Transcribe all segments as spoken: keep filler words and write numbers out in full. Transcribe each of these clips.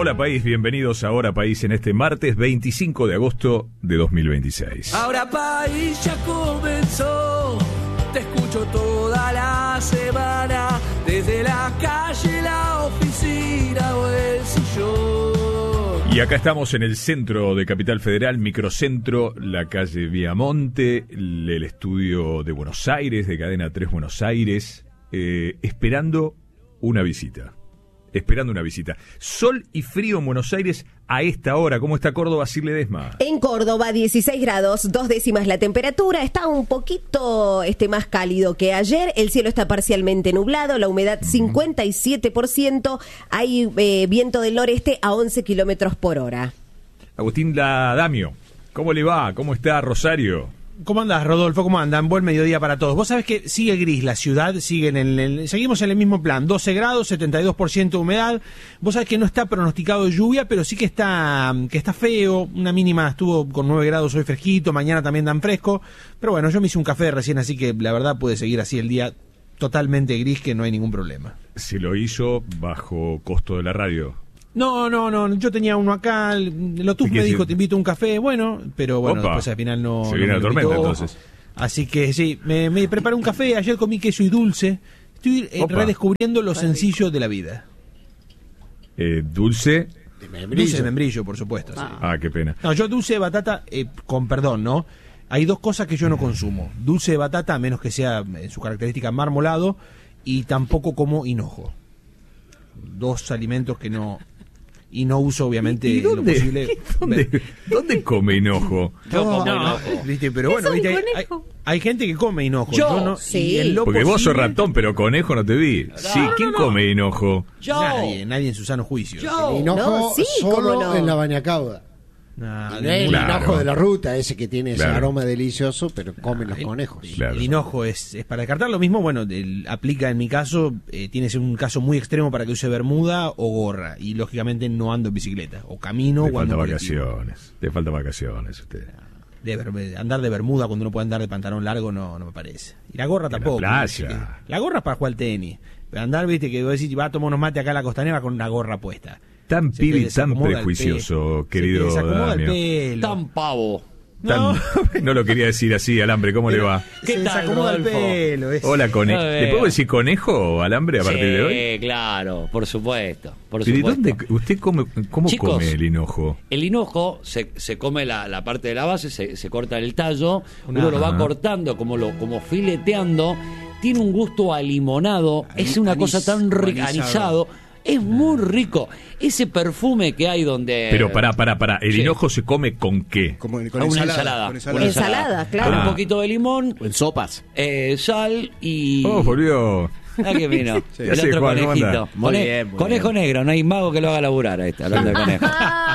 Hola País, bienvenidos a Ahora País en este martes veinticinco de agosto de dos mil veintiséis. Ahora País ya comenzó, te escucho toda la semana, desde la calle, la oficina o el sillón. Y acá estamos en el centro de Capital Federal, microcentro, la calle Viamonte, el estudio de Buenos Aires, de Cadena tres Buenos Aires, eh, esperando una visita. Esperando una visita. Sol y frío en Buenos Aires a esta hora. ¿Cómo está Córdoba, Sir Ledesma? En Córdoba, dieciséis grados, dos décimas la temperatura. Está un poquito este, más cálido que ayer. El cielo está parcialmente nublado. La humedad cincuenta y siete por ciento. Hay eh, viento del noreste a once kilómetros por hora. Agustín Ladamio, ¿cómo le va? ¿Cómo está Rosario? ¿Cómo andás, Rodolfo? ¿Cómo andan? Buen mediodía para todos. Vos sabés que sigue gris la ciudad, sigue en el, seguimos en el mismo plan, doce grados, setenta y dos por ciento de humedad. Vos sabés que no está pronosticado lluvia, pero sí que está que está feo. Una mínima estuvo con nueve grados hoy fresquito, mañana también tan fresco. Pero bueno, yo me hice un café recién, así que la verdad puede seguir así el día totalmente gris, que no hay ningún problema. Se lo hizo bajo costo de la radio. No, no, no, yo tenía uno acá, Lotus me dijo, te invito a un café, bueno, pero bueno, Opa, después al final no... Se no viene me la tormenta invitó. entonces. Así que sí, me, me preparé un café, ayer comí queso y dulce, estoy eh, redescubriendo lo sencillo de la vida. Eh, dulce... De membrillo. Dulce de membrillo, por supuesto. Ah, sí. ah qué pena. No, yo dulce de batata, eh, con perdón, ¿no? Hay dos cosas que yo no consumo, dulce de batata, a menos que sea en su característica marmolado, y tampoco como hinojo. Dos alimentos que no... Y no uso, obviamente, ¿Y dónde, lo posible. ¿dónde, ¿Dónde come hinojo? Yo como no, hinojo. ¿Viste? Pero bueno, ¿viste? Hay, hay, hay gente que come hinojo. Yo, yo no, sí. Y en lo Porque posible, vos sos ratón, pero conejo no te vi. No, sí, no, ¿quién no. come hinojo? Yo. Nadie, nadie en su sano juicio. Yo. El hinojo No, sí, solo ¿cómo no? en la bañacauda. Nah, No es el claro. hinojo de la ruta, ese que tiene ese Claro. aroma delicioso, pero comen los el, conejos. Claro. El hinojo es, es para descartar. Lo mismo, bueno, el, aplica en mi caso, eh, tiene que ser un caso muy extremo para que use bermuda o gorra. Y lógicamente no ando en bicicleta. O camino Le o ando falta en colectivo. vacaciones. Le falta vacaciones a usted. De ber- andar de bermuda cuando uno puede andar de pantalón largo no, no me parece. Y la gorra En la tampoco. playa. Así que- La gorra es para jugar al tenis. Pero andar, viste, que vos decís, va a tomar unos mates acá a la costanera con una gorra puesta. Tan Se pil y te tan desacomoda el prejuicioso, pelo. querido Se te desacomoda el Damio. pelo. Tan pavo. Tan- no lo quería decir así, Alambre, ¿cómo le va? Se ¿Qué tal, desacomoda el Rodolfo? pelo. es- Hola, conejo. No ¿Le veo. puedo decir conejo o Alambre a partir de hoy? Sí, claro, por supuesto. Por ¿Y de supuesto. dónde usted come, cómo Chicos, come el hinojo? El hinojo se, se come la, la parte de la base, se, se corta el tallo, Una- uno lo va Ajá. cortando como lo como fileteando, tiene un gusto a limonado, es una anís- cosa tan rica, anisado. anisado, es muy rico. Ese perfume que hay donde... Pero pará, pará, pará. ¿El Sí. hinojo se come con qué? Como con Ah, una ensalada, ensalada. con Una Ensalada, claro. Con Ah. un poquito de limón, En sopas. eh, sal y... Oh, volvió. Ah, que vino. Sí. El ¿Qué hace, otro Juan? ¿Cómo anda? conejito. Muy Cone- bien, muy conejo bien. negro, no hay mago que lo haga laburar. Ahí está, hablando de conejo.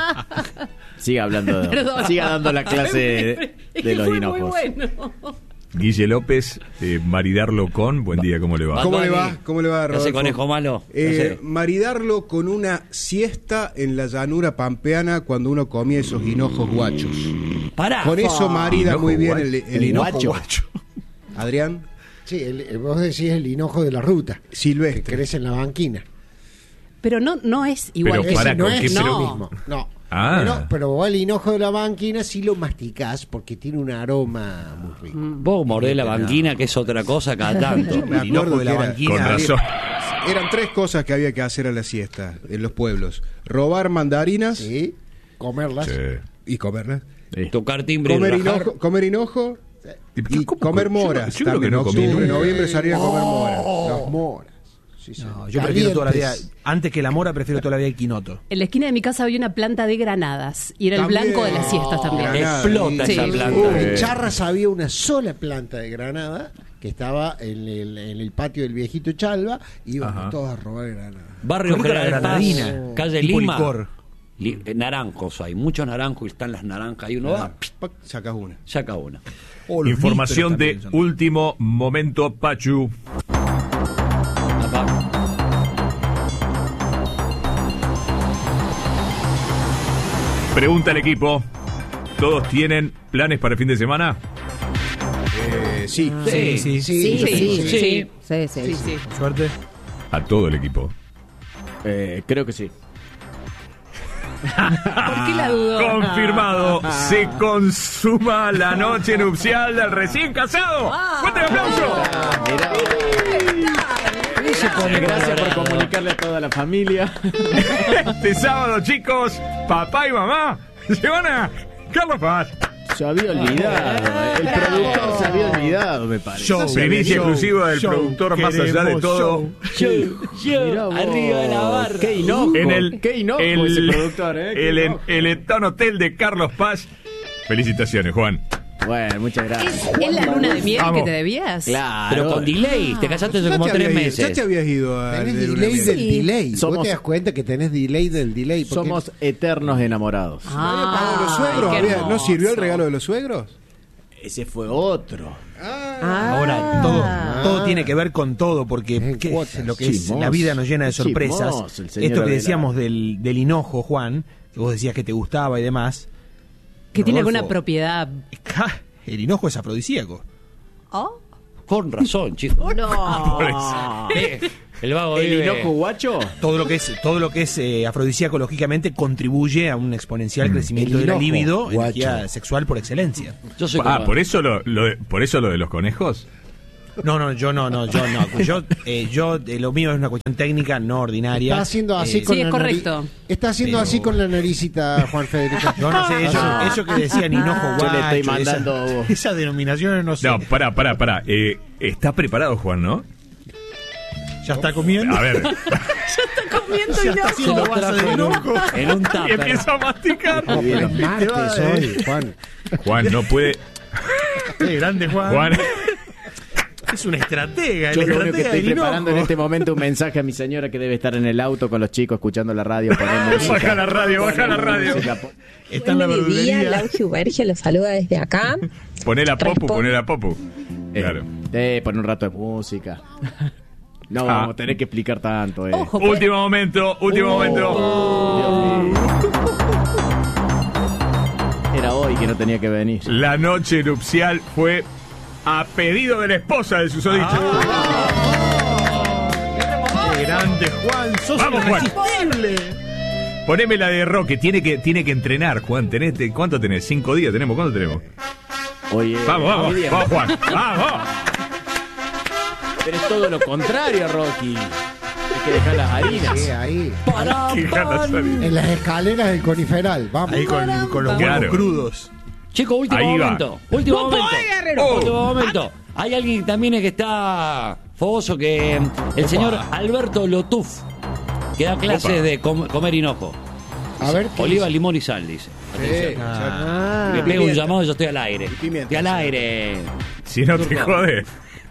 Siga hablando, de, Perdón. siga dando la clase de, de los Fue hinojos. muy bueno. Guille López, eh, maridarlo con. Buen día, ¿cómo le va? ¿Cómo le Dani, va? ¿Cómo le va, ¿qué hace Rodolfo? conejo malo? Eh, No sé. maridarlo con una siesta en la llanura pampeana cuando uno comía esos hinojos guachos. Pará. Con eso marida Hinojo muy bien guacho. el, el El hinojo guacho. guacho. Adrián, Sí, el- el- vos decís el hinojo de la ruta, que silvestre. crece en la banquina. Pero no, no es igual. Pero que pará, Ese no ¿con es qué lo pero- mismo. No. Ah. Pero, pero vos el hinojo de la banquina sí lo masticás porque tiene un aroma muy rico. Vos mordés la banquina, que es otra cosa cada tanto. Me El hinojo acuerdo de la que era- banquina. Con razón. Eran tres cosas que había que hacer a la siesta en los pueblos. Robar mandarinas Sí, comerlas. Sí. y comerlas. Tocar timbre Comer y rajar. hinojo, comer hinojo y ¿Cómo? comer Yo no- moras. yo creo también. que no En comí octubre, nunca. noviembre salía a comer moras. Las moras. Sí, sí. No, yo prefiero toda la vida, Calientes. antes que la mora, prefiero toda la vida el quinoto. En la esquina de mi casa había una planta de granadas y era el También. blanco de las siestas también. Granada. Explota Sí. esa Uh, planta. en Charras había una sola planta de granada que estaba en el, en el patio del viejito Chalva y íbamos Ajá. todos a robar granada. Barrio Con la General Paz, granadina. calle Tipo Lima. licor. Li- eh, naranjos hay, muchos naranjos y están las naranjas. Y uno va, Pac, sacas una. saca una. Oh, los Información de nísperos también son. último momento, Pachu. Papá. Pregunta al equipo. ¿Todos tienen planes para el fin de semana? Eh, sí. Sí, sí, sí. Sí, yo sí, tengo, sí. Sí. Sí, sí, sí. Por suerte. A todo el equipo. Eh, creo que sí. ¿Por qué la dudó? Confirmado, se consuma la noche nupcial del recién casado. ¡Fuerte el aplauso! Mirá. Gracias por comunicarle a toda la familia. Este sábado, chicos, papá y mamá se van a Carlos Paz. Se había olvidado. El productor se había olvidado, me parece. Show, primicia show, exclusiva del show, productor más allá de queremos todo. Yo, yo, arriba de la barra. Qué inocuo. En el, Qué inocuo el, ese productor, ¿eh? Qué el, inocuo. el Etón Hotel de Carlos Paz. Felicitaciones, Juan. Bueno, muchas gracias. ¿Es, es la luna de miel Vamos. que te debías? Claro. Pero con delay. Te casaste hace Ya como te tres habías ido- Ya meses. te habías ido a Tenés de luna delay de miel. del Sí. delay. Somos- Vos te das cuenta que tenés delay del delay. porque- Somos eternos enamorados. ¿Había pagado los suegros? qué Había- ¿No hermoso. sirvió el regalo de los suegros? Ese fue otro. Ah. Ahora, todo, todo tiene que ver con todo, porque En ¿qué es cuotas. lo que es? Chismoso. La vida nos llena de sorpresas. Chismoso, el señor Esto que Abelard. decíamos del, del hinojo, Juan, que vos decías que te gustaba y demás. Que tiene Rodolfo, alguna propiedad. ja, el hinojo es afrodisíaco. ¿Oh? Con razón, chicos. No. Eh, El vago ¿El vive- hinojo guacho? Todo lo que es, todo lo que es eh, afrodisíaco, lógicamente, contribuye a un exponencial crecimiento El de la hinojo, libido, guacho. energía sexual por excelencia. Yo soy Ah, como- por eso lo, lo de, por eso lo de los conejos. No, no, yo no, no, yo no. Yo, eh, yo eh, lo mío es una cuestión técnica, no ordinaria. Está haciendo así Eh, con Sí, es la correcto. nariz- Está haciendo Pero- así con la naricita, Juan Federico. Yo no sé, eso, Ah, eso que decían hinojo guacho. Yo le estoy esa- mandando- Esas denominaciones no sé. No, pará, pará, pará. Eh, está preparado, Juan, ¿no? ¿Ya está comiendo? A ver. Comiendo Ya está Se lo haciendo vaso de trajo en un, hinojo. en un Y tupper. empieza a masticar. no, pero es martes hoy, Juan. Juan, no puede. Qué grande, Juan. Juan. Es una estratega, Yo el lo único que estratega estoy del preparando en hinojo. este momento un mensaje a mi señora que debe estar en el auto con los chicos escuchando la radio. Poner música. Baja la radio, baja la radio. Música. Está en la Buen mediodía, verdulería. Laugi Uberge los saluda desde acá. Poner a Popu, Respondo. poner a Popu. Eh, Claro. eh, poner un rato de música. No Ah. vamos a tener que explicar tanto. Eh. Ojo, pues. Último momento, último momento. Era hoy que no tenía que venir. La noche nupcial fue a pedido de la esposa del susodicho. Qué grande, Juan. Sos Vamos, Juan. irresistible. Poneme la de Roque, tiene que, tiene que entrenar, Juan. Tenés, te- ¿Cuánto tenés? ¿Cinco días tenemos? ¿Cuánto tenemos? Oye, Vamos, vamos, hoy día- vamos, Juan. Vamos. Pero es todo lo contrario, Rocky. Hay que dejar las harinas. Sí, ahí. Qué ganas salí. En las escaleras del coniferal. Vamos. Ahí con, con los Claro. huevos crudos. Chicos, último Ahí va. momento. Último ¡No momento. podés, Guerrero! Oh. Último momento. Hay alguien también que está fogoso, que el señor Alberto Lotuf, que da clases Opa. de com- comer hinojo. A ver. ¿qué Oliva, dice? limón y sal, dice. Sí, Ah. Me pego un Pimienta. llamado y yo estoy al aire. pimienta. Estoy al aire. Si no te jode.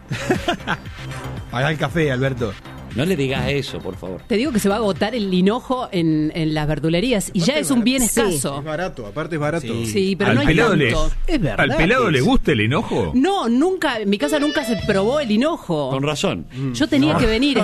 Pagá el café, Alberto. No le digas eso, por favor. Te digo que se va a agotar el hinojo en, en las verdulerías y ya Aparte es un bien Sí. escaso. Es barato, aparte es barato. Sí. Sí, pero al no hay pelado le, tanto. Es verdad ¿Al pelado que le es. gusta el enojo? No, nunca, en mi casa nunca se probó el hinojo. Con razón. Yo tenía que venir.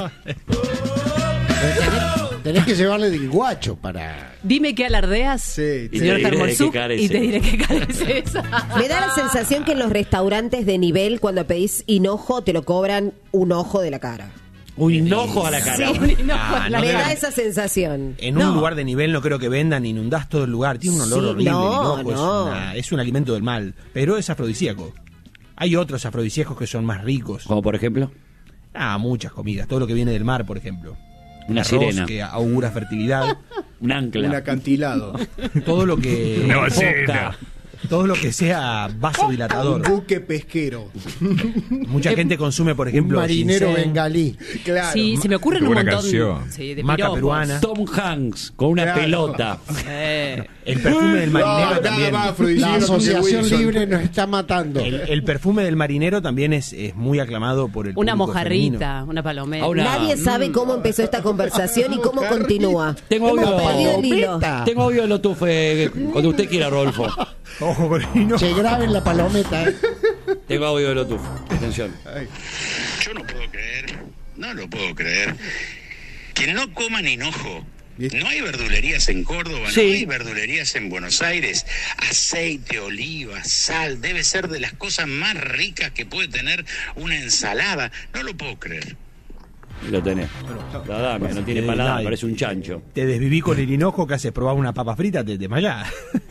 Tenés, tenés que llevarle del guacho para. Dime qué alardeas, Sí, Y señor te diré Jarmolzuk, qué carece. y te diré qué carece esa. Me da la sensación que en los restaurantes de nivel, cuando pedís hinojo, te lo cobran un ojo de la cara. Un hinojo a la cara. Sí, un hinojo Ah, en la no Me cara. da esa sensación. En un No. lugar de nivel no creo que vendan, inundás todo el lugar. Tiene un olor Sí, horrible. no, el hinojo no. Es, una- es un alimento del mal. Pero es afrodisíaco. Hay otros afrodisíacos que son más ricos. Como por ejemplo, Ah, muchas comidas. Todo lo que viene del mar, por ejemplo. una Arroz sirena, que augura fertilidad. un ancla. Un acantilado. Todo lo que. No, Foca. cena. Todo lo que sea Un vasodilatador. buque pesquero. Mucha gente consume, por ejemplo, Un marinero ginseng, bengalí. Claro. Sí, se me ocurren Qué un buena montón canción. sí, de maca piropos. peruana. Tom Hanks con una Claro. pelota. Eh, El perfume del marinero No, nada también. más La afrodisíaco que asociación Wilson. libre nos está matando. El, el perfume del marinero también es, es muy aclamado por el una público mojarrita, femenino. una palometa. A una- Nadie sabe cómo empezó esta conversación y cómo continúa. Tengo Hemos audio. perdido el hilo. Tengo audio de Lotuf eh, cuando usted quiera, Rodolfo. Ojo con el hinojo. Se graben la palometa. ¿eh? Tengo audio de Lotuf. Atención. Yo no puedo creer, no lo puedo creer, que no coman hinojo. No hay verdulerías en Córdoba, Sí. no hay verdulerías en Buenos Aires. Aceite, oliva, sal, debe ser de las cosas más ricas que puede tener una ensalada. No lo puedo creer. Lo tenés. La dame, no tiene Eh, palabra, no, parece un chancho. Te desviví con el hinojo, que haces? Probás una papa frita, te desmayás.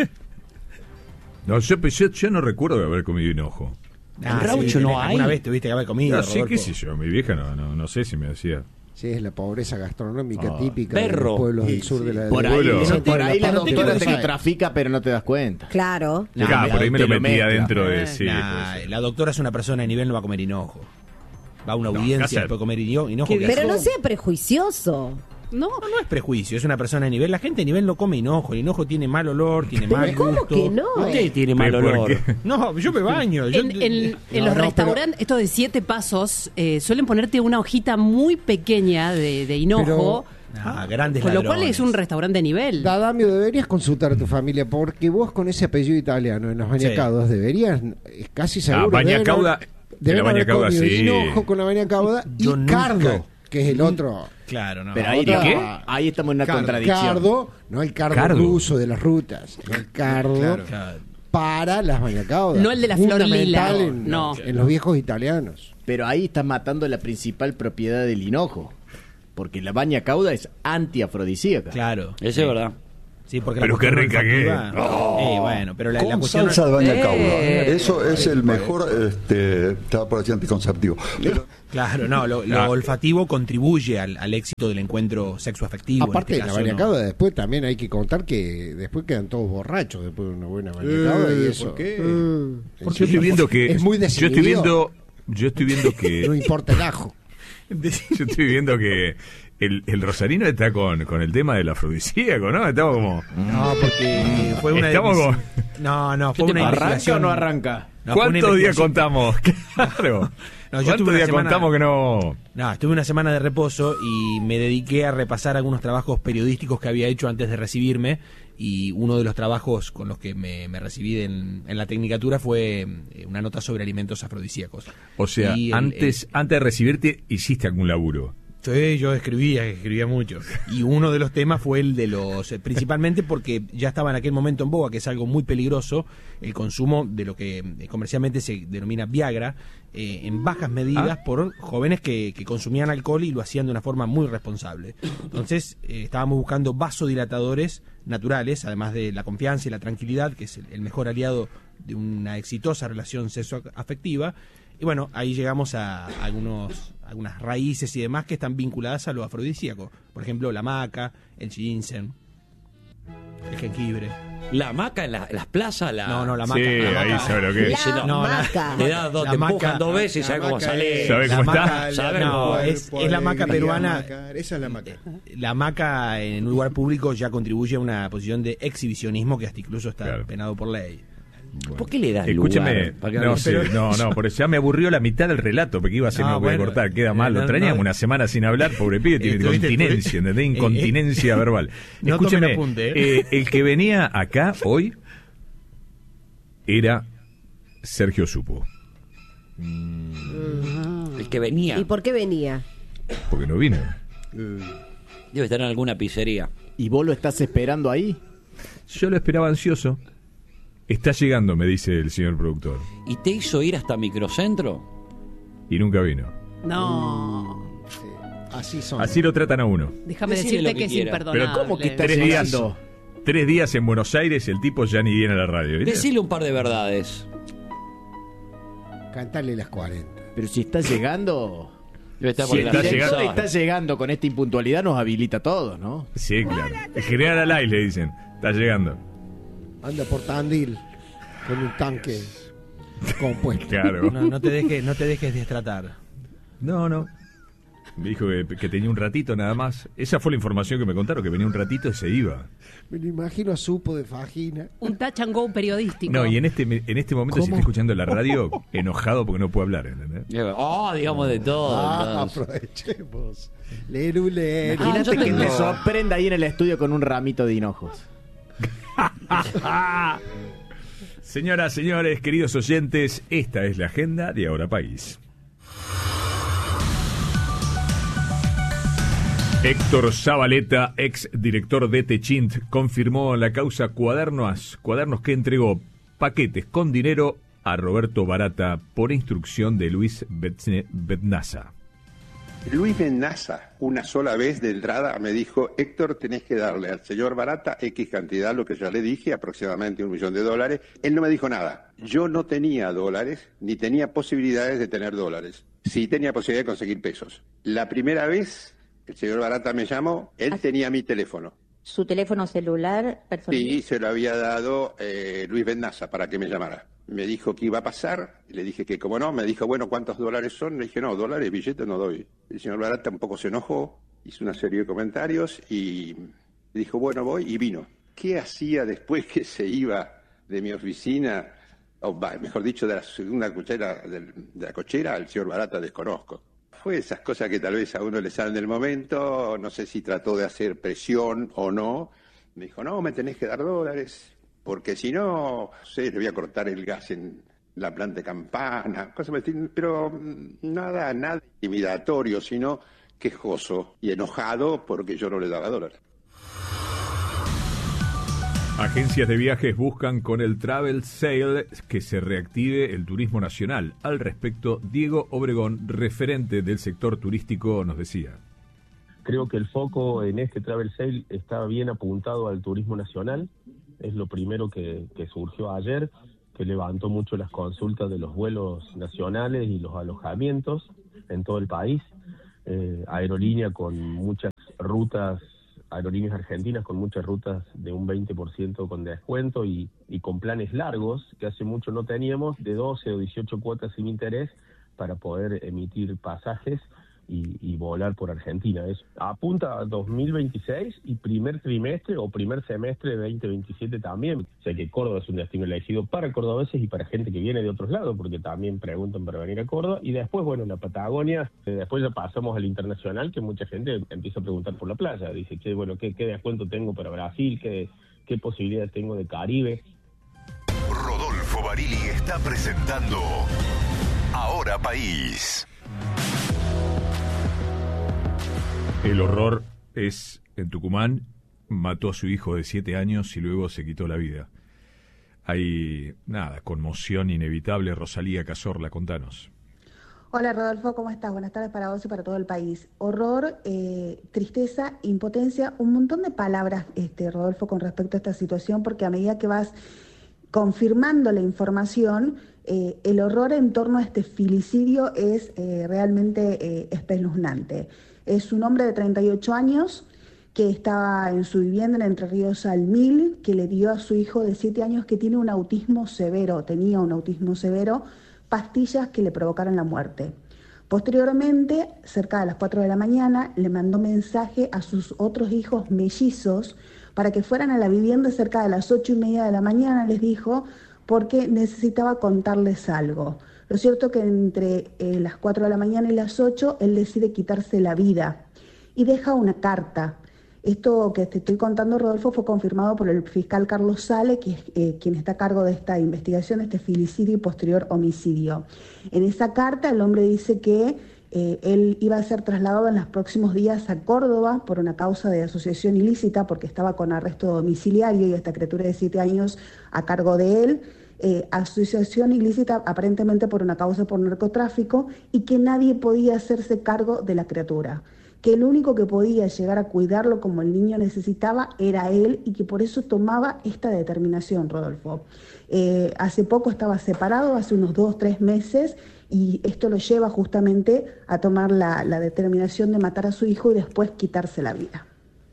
No, yo, yo, yo no recuerdo de haber comido hinojo. Ah, ¿En Raucho sí, no hay? Alguna vez tuviste que haber comido, No, sí, Rodolfo. qué sé yo, mi vieja no, no, no sé si me decía. Sí, es la pobreza gastronómica Ah, típica perro. de los pueblos del Sí, sur sí. de la Por ahí, Bueno. eso, por ahí la Pero no te doctora te quiero trafica, pero no te das cuenta. Claro. No, Claro, por ahí me lo te lo metía mezcla. dentro de... Eh, Sí, Nah, puede ser. la doctora es una persona de nivel, no va a comer hinojo. Va a una No, audiencia casa- después de comer hino- hinojo. ¿Qué que Pero hace- no sea prejuicioso. No, No, no es prejuicio, es una persona de nivel. La gente de nivel no come hinojo. El hinojo tiene mal olor, tiene Pero mal ¿cómo gusto. que no? ¿Qué tiene mal ¿Por olor? qué? No, yo me baño. Yo, en, en- en No, los no, restaurantes, estos de siete pasos, eh, suelen ponerte una hojita muy pequeña de, de hinojo, Nah, grandes con lo cual ladrones. es un restaurante de nivel. Dadamio, deberías consultar a tu familia porque vos con ese apellido italiano en los bañacaudas deberías, es casi seguro. Ah, baña deben cauda, haber- de deben la haber baña cauda, comido sí. hinojo con la baña cauda y Yo nunca- cardo, que es el otro. Claro, no. Pero ahí, otra- ¿qué? Ahí estamos en una Cardo, contradicción. cardo, no el cardo, Cardo. ruso de las rutas, el cardo Claro. para las bañacaudas. No el de la flor Fundamental lila. En, No. en los viejos italianos. Pero ahí estás matando la principal propiedad del hinojo. Porque la baña cauda es antiafrodisíaca. Claro. Eso es verdad. Sí, porque Pero la cuestión qué rica que olfativa- es. Eh, bueno, pero la, la Con cuestión... salsa de baña Eh. cauda. Eso es el mejor, este, estaba por decir anticonceptivo. Pero- Claro, no, lo, lo Ah. olfativo contribuye al, al éxito del encuentro sexoafectivo. Aparte en de este la caso, bañacauda, ¿no? después también hay que contar que después quedan todos borrachos después de una buena bañacauda y Eh, eso. ¿por qué? Mm. Yo estoy viendo que... Es muy yo estoy desinhibido. viendo... Yo estoy viendo No que... importa el ajo. Yo estoy viendo que el, el rosarino está con, con el tema del afrodisíaco, ¿no? Estamos como... No, porque fue una... Estamos de mis- con- No, no, fue ¿Qué una te- ¿Arranca o investigación... no arranca? No, fue una ¿Cuántos días investigación- contamos? Claro. No, yo ¿Cuántos tuve una días semana- contamos que no...? No, estuve una semana de reposo y me dediqué a repasar algunos trabajos periodísticos que había hecho antes de recibirme, y uno de los trabajos con los que me, me recibí en, en la tecnicatura fue eh, una nota sobre alimentos afrodisíacos. O sea, Y el- antes, antes de recibirte, hiciste algún laburo. Sí, yo escribía, escribía mucho. Y uno de los temas fue el de los, eh, principalmente porque ya estaba en aquel momento en boga, que es algo muy peligroso, el consumo de lo que eh, comercialmente se denomina Viagra, eh, en bajas medidas Ah. por jóvenes que, que consumían alcohol y lo hacían de una forma muy responsable. Entonces, eh, estábamos buscando vasodilatadores naturales, además de la confianza y la tranquilidad, que es el, el mejor aliado de una exitosa relación sexoafectiva. Y bueno, ahí llegamos a algunos, algunas raíces y demás que están vinculadas a lo afrodisíaco. Por ejemplo, la maca, el ginseng, el jengibre. La hamaca en, la- en las plazas, la... No, no, la Sí, maca. la ahí maca. sabe lo que es. Ese La no, maca. Te da dos, La te maca- empujan dos veces y la sabes cómo maca sale. es- ¿Sabes La cómo está? maca- ¿Sabe? no, es, es la maca Alegría, peruana. maca, esa es la maca. La maca en un lugar público ya contribuye a una posición de exhibicionismo que hasta incluso está Claro. penado por ley. ¿Por qué le das Escúcheme, lugar? ¿Para qué no, no- sé, no, no, por eso ya me aburrió la mitad del relato, porque iba a ser, No, no, voy a bueno, cortar, queda eh, mal, lo no, extrañamos no. una semana sin hablar, pobre pibe, tiene Estuviste- incontinencia, estuviste- ¿entendés? eh, Incontinencia verbal. no Escúcheme, tomen apunte, ¿eh? eh, el que venía acá hoy era Sergio Supo, El que venía. ¿Y por qué venía? porque no vino. Debe estar en alguna pizzería. ¿Y vos lo estás esperando ahí? Yo lo esperaba ansioso. Está llegando, me dice el señor productor, ¿Y te hizo ir hasta Microcentro? y nunca vino. No. Así son. Así lo tratan a uno. Déjame Decile decirte lo que que, es quiera. imperdonable. Pero ¿cómo que está Tres días, llegando? tres días en Buenos Aires, el tipo ya ni viene a la radio. ¿viste? Decile un par de verdades. Cantarle las cuarenta. Pero si está llegando... Debe estar Si por el la director ascensor. está llegando con esta impuntualidad, nos habilita a todos, ¿no? Sí, claro. El general Alay le dicen, está llegando. Anda por Tandil con un tanque compuesto. Claro. No, no te dejes, no te dejes destratar. No, no. Me dijo que, que tenía un ratito nada más. Esa fue la información que me contaron, que venía un ratito y se iba. Me lo imagino a Supo de Fagina. Un touch and go periodístico. No, y en este en este momento ¿Cómo? si está escuchando la radio, enojado porque no puede hablar, ¿entendés? Oh, digamos de todo. Ah, entonces. aprovechemos. Leru, leru. Ah, Imagínate yo que tengo- te sorprenda ahí en el estudio con un ramito de hinojos. Señoras, señores, queridos oyentes, esta es la agenda de Ahora País. Héctor Zabaleta, ex director de Techint, confirmó la causa Cuadernos, cuadernos que entregó paquetes con dinero a Roberto Barata por instrucción de Luis Betne- Betnaza. Luis Menaza, una sola vez de entrada, me dijo: Héctor, tenés que darle al señor Barata X cantidad, lo que ya le dije, aproximadamente un millón de dólares. Él no me dijo nada. Yo no tenía dólares, ni tenía posibilidades de tener dólares. Sí tenía posibilidad de conseguir pesos. La primera vez, el señor Barata me llamó, él tenía mi teléfono. ¿Su teléfono celular personal? Sí, se lo había dado eh, Luis Menaza para que me llamara. Me dijo que iba a pasar, le dije que como no, me dijo, bueno, ¿cuántos dólares son? Le dije, no, dólares, billetes no doy. El señor Barata un poco se enojó, hizo una serie de comentarios y dijo, bueno, voy, y vino. ¿Qué hacía después que se iba de mi oficina, o mejor dicho, de la segunda cochera, de la cochera, al señor Barata desconozco? Fue esas cosas que tal vez a uno le salen del momento, no sé si trató de hacer presión o no. Me dijo, no, me tenés que dar dólares, porque si no, no sé, le voy a cortar el gas en la planta de Campana, cosas así, pero nada, nada intimidatorio, sino quejoso y enojado porque yo no le daba dólares. Agencias de viajes buscan con el Travel Sale que se reactive el turismo nacional. Al respecto, Diego Obregón, referente del sector turístico, nos decía. Creo que el foco en este Travel Sale está bien apuntado al turismo nacional. Es lo primero que, que surgió ayer, que levantó mucho las consultas de los vuelos nacionales y los alojamientos en todo el país. Eh, aerolínea con muchas rutas, aerolíneas argentinas con muchas rutas de un veinte por ciento con descuento y, y con planes largos, que hace mucho no teníamos, de doce o dieciocho cuotas sin interés para poder emitir pasajes y, y volar por Argentina. Es, apunta a dos mil veintiséis y primer trimestre o primer semestre de veinte veintisiete también. O sea que Córdoba es un destino elegido para cordobeses y para gente que viene de otros lados, porque también preguntan para venir a Córdoba. Y después, bueno, la Patagonia, eh, después ya pasamos al internacional, que mucha gente empieza a preguntar por la playa. Dice, che, bueno, ¿qué, qué descuento tengo para Brasil? ¿Qué, qué posibilidades tengo de Caribe? Rodolfo Barili está presentando Ahora País. El horror es, en Tucumán, mató a su hijo de siete años y luego se quitó la vida. Hay, nada, conmoción inevitable. Rosalía Cazorla, contanos. Hola Rodolfo, ¿cómo estás? Buenas tardes para vos y para todo el país. Horror, eh, tristeza, impotencia, un montón de palabras, este, Rodolfo, con respecto a esta situación, porque a medida que vas confirmando la información, eh, el horror en torno a este filicidio es eh, realmente eh, espeluznante. Es un hombre de treinta y ocho años que estaba en su vivienda en Entre Ríos al Mil, que le dio a su hijo de siete años que tiene un autismo severo, tenía un autismo severo, pastillas que le provocaron la muerte. Posteriormente, cerca de las cuatro de la mañana, le mandó mensaje a sus otros hijos mellizos para que fueran a la vivienda cerca de las ocho y media de la mañana, les dijo, porque necesitaba contarles algo. Lo cierto es que entre eh, las cuatro de la mañana y las ocho, él decide quitarse la vida y deja una carta. Esto que te estoy contando, Rodolfo, fue confirmado por el fiscal Carlos Sale, que es eh, quien está a cargo de esta investigación, de este filicidio y posterior homicidio. En esa carta el hombre dice que eh, él iba a ser trasladado en los próximos días a Córdoba por una causa de asociación ilícita, porque estaba con arresto domiciliario y esta criatura de siete años a cargo de él. Eh, asociación ilícita aparentemente por una causa por narcotráfico, y que nadie podía hacerse cargo de la criatura, que el único que podía llegar a cuidarlo como el niño necesitaba era él, y que por eso tomaba esta determinación, Rodolfo. Eh, hace poco estaba separado, hace unos dos, tres meses, y esto lo lleva justamente a tomar la, la determinación de matar a su hijo y después quitarse la vida.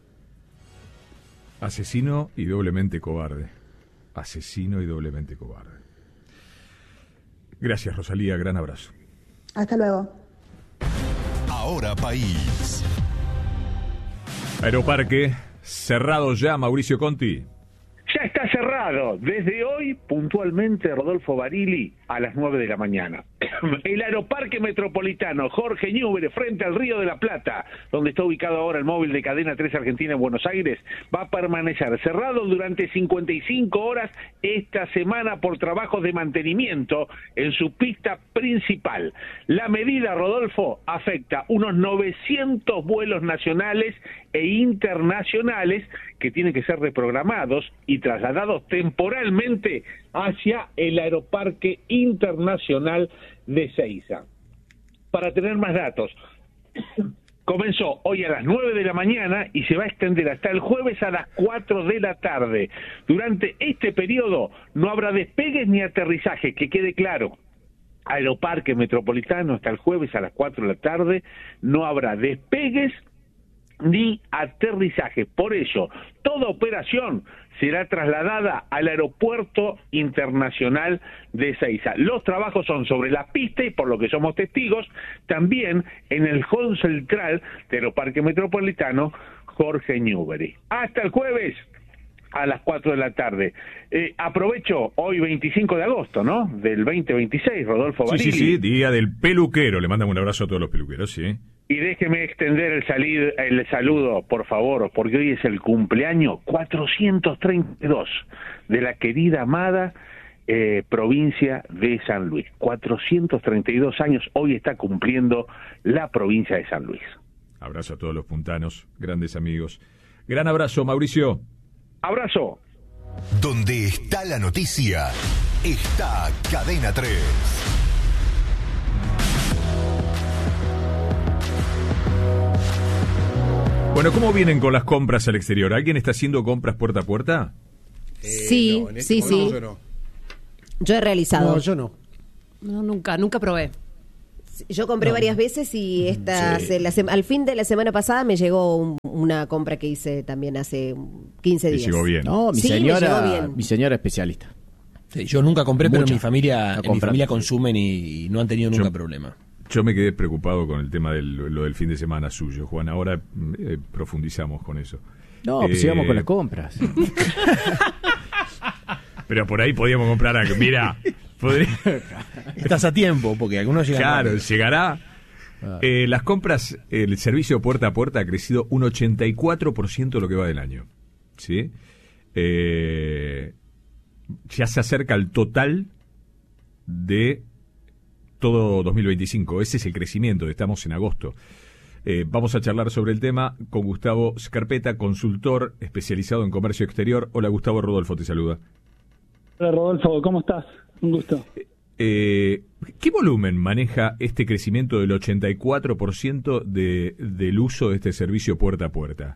Asesino y doblemente cobarde. Asesino y doblemente cobarde. Gracias, Rosalía, gran abrazo. Hasta luego. Ahora País. Aeroparque, cerrado ya, Mauricio Conti. Ya está cerrado, desde hoy, puntualmente, Rodolfo Barili, a las nueve de la mañana. El Aeroparque Metropolitano Jorge Ñuble, frente al Río de la Plata, donde está ubicado ahora el móvil de Cadena tres Argentina en Buenos Aires, va a permanecer cerrado durante cincuenta y cinco horas esta semana por trabajos de mantenimiento en su pista principal. La medida, Rodolfo, afecta unos novecientos vuelos nacionales e internacionales que tienen que ser reprogramados y trasladados temporalmente hacia el Aeroparque Internacional de Seiza. Para tener más datos, comenzó hoy a las nueve de la mañana y se va a extender hasta el jueves a las cuatro de la tarde. Durante este periodo no habrá despegues ni aterrizajes, que quede claro. Aeroparque Metropolitano hasta el jueves a las cuatro de la tarde no habrá despegues ni aterrizajes. Por eso, toda operación será trasladada al Aeropuerto Internacional de Ezeiza. Los trabajos son sobre la pista y, por lo que somos testigos, también en el hall central del Aeroparque Metropolitano Jorge Newbery. Hasta el jueves a las cuatro de la tarde. Eh, aprovecho hoy veinticinco de agosto, ¿no? Del veinte veintiséis, Rodolfo Sí, Barili. sí, sí, día del peluquero. Le mandamos un abrazo a todos los peluqueros, sí. Y déjeme extender el, salid, el saludo, por favor, porque hoy es el cumpleaños cuatrocientos treinta y dos de la querida, amada eh, provincia de San Luis. cuatrocientos treinta y dos años hoy está cumpliendo la provincia de San Luis. Abrazo a todos los puntanos, grandes amigos. Gran abrazo, Mauricio. Abrazo. Donde está la noticia, está Cadena tres. Bueno, ¿cómo vienen con las compras al exterior? ¿Alguien está haciendo compras puerta a puerta? Eh, sí, no, en este sí, sí. Yo, no. Yo he realizado. No, yo no. No, nunca, nunca probé. Yo compré No. varias veces y esta, Sí. se- la sema- al fin de la semana pasada me llegó un- una compra que hice también hace quince Y días. llegó bien. No, mi Sí, me señora, llegó bien. mi señora especialista. Sí, yo nunca compré, pero Mucha. mi familia, No en mi compran. familia consumen y, y no han tenido nunca Yo- problema. Yo me quedé preocupado con el tema de lo del fin de semana suyo, Juan. Ahora eh, profundizamos con eso. No, pues Eh, sigamos con las compras. Pero por ahí podíamos comprar algo. Mira, podría... Estás a tiempo, porque algunos llegan Claro, rápido. llegará. Eh, las compras, el servicio puerta a puerta ha crecido un ochenta y cuatro por ciento lo que va del año. ¿Sí? Eh, ya se acerca al total de todo dos mil veinticinco. Ese es el crecimiento, estamos en agosto. Eh, vamos a charlar sobre el tema con Gustavo Scarpeta, consultor especializado en comercio exterior. Hola, Gustavo. Rodolfo te saluda. Hola Rodolfo, ¿cómo estás? Un gusto. Eh, ¿Qué volumen maneja este crecimiento del ochenta y cuatro por ciento de, del uso de este servicio puerta a puerta?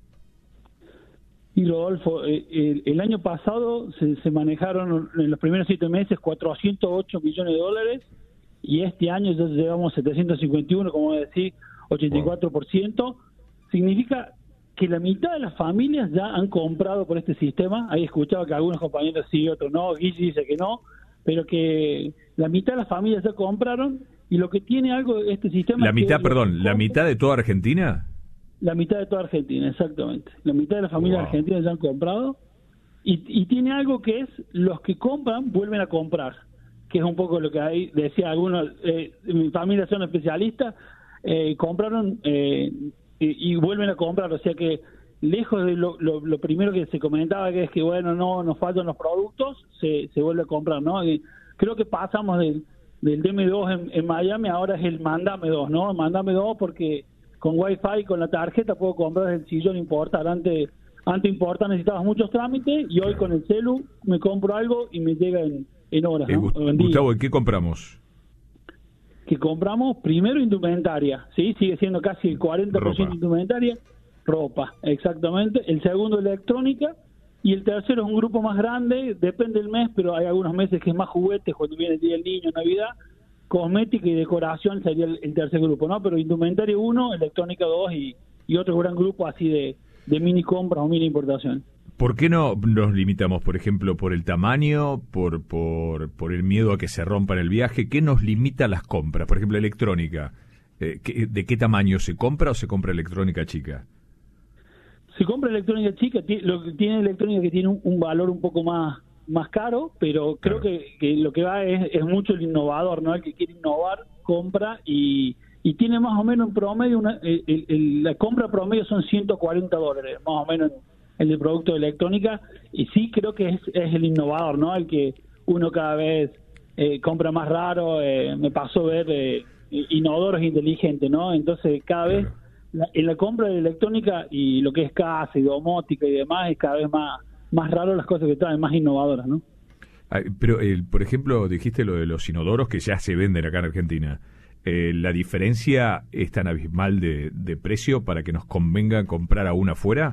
Y Rodolfo, eh, el, el año pasado se, se manejaron en los primeros siete meses cuatrocientos ocho millones de dólares y este año ya llevamos setecientos cincuenta y uno, como decís, ochenta y cuatro por ciento. Significa que la mitad de las familias ya han comprado por este sistema. Ahí escuchaba que algunos compañeros sí, otros no, Guille dice que no, pero que la mitad de las familias ya compraron y lo que tiene algo de este sistema... La es que mitad, los perdón, que ¿la compran- mitad de toda Argentina? La mitad de toda Argentina, exactamente. La mitad de las familias Wow. argentinas ya han comprado y, y tiene algo que es los que compran vuelven a comprar, que es un poco lo que ahí decía algunos, eh, mi familia son especialistas, eh, compraron eh, y, y vuelven a comprar, o sea que lejos de lo, lo, lo primero que se comentaba, que es que bueno, no nos faltan los productos, se, se vuelve a comprar, ¿no? Y creo que pasamos del, del D M dos en, en Miami, ahora es el Mándame dos, ¿no? Mándame dos porque con Wi-Fi, con la tarjeta puedo comprar el sillón importar. Antes, antes importar necesitabas muchos trámites y hoy con el celu me compro algo y me llega en, en horas, Eh, ¿no? Gust- O en días. Gustavo, ¿y qué compramos? Que compramos primero indumentaria, ¿sí? Sigue siendo casi el cuarenta por ciento Ropa. indumentaria, ropa, exactamente. El segundo electrónica y el tercero es un grupo más grande, depende del mes, pero hay algunos meses que es más juguetes, cuando viene el Día del Niño, Navidad, cosmética y decoración sería el, el tercer grupo, ¿no? Pero indumentaria uno, electrónica dos y, y otro gran grupo así de, de mini compras o mini importación. ¿Por qué no nos limitamos, por ejemplo, por el tamaño, por, por, por el miedo a que se rompa en el viaje? ¿Qué nos limita las compras? Por ejemplo, electrónica. Eh, ¿qué- ¿De qué tamaño se compra o se compra electrónica chica? Si compra electrónica chica, ti- lo que tiene electrónica que tiene un, un valor un poco más más caro, pero creo que, que lo que va es, es mucho el innovador, ¿no? El que quiere innovar, compra y, y tiene más o menos en promedio, una, el- el- el- la compra promedio son ciento cuarenta dólares, más o menos en el producto de electrónica, y sí creo que es, es el innovador, ¿no? El que uno cada vez eh, compra más raro, eh, me pasó ver eh, inodoros inteligentes, ¿no? Entonces cada vez la, en la compra de electrónica y lo que es casa y domótica y demás es cada vez más más raro las cosas que traen, más innovadoras, ¿no? Ay, pero, el, por ejemplo, dijiste lo de los inodoros que ya se venden acá en Argentina. eh, ¿la diferencia es tan abismal de, de precio para que nos convenga comprar aún afuera?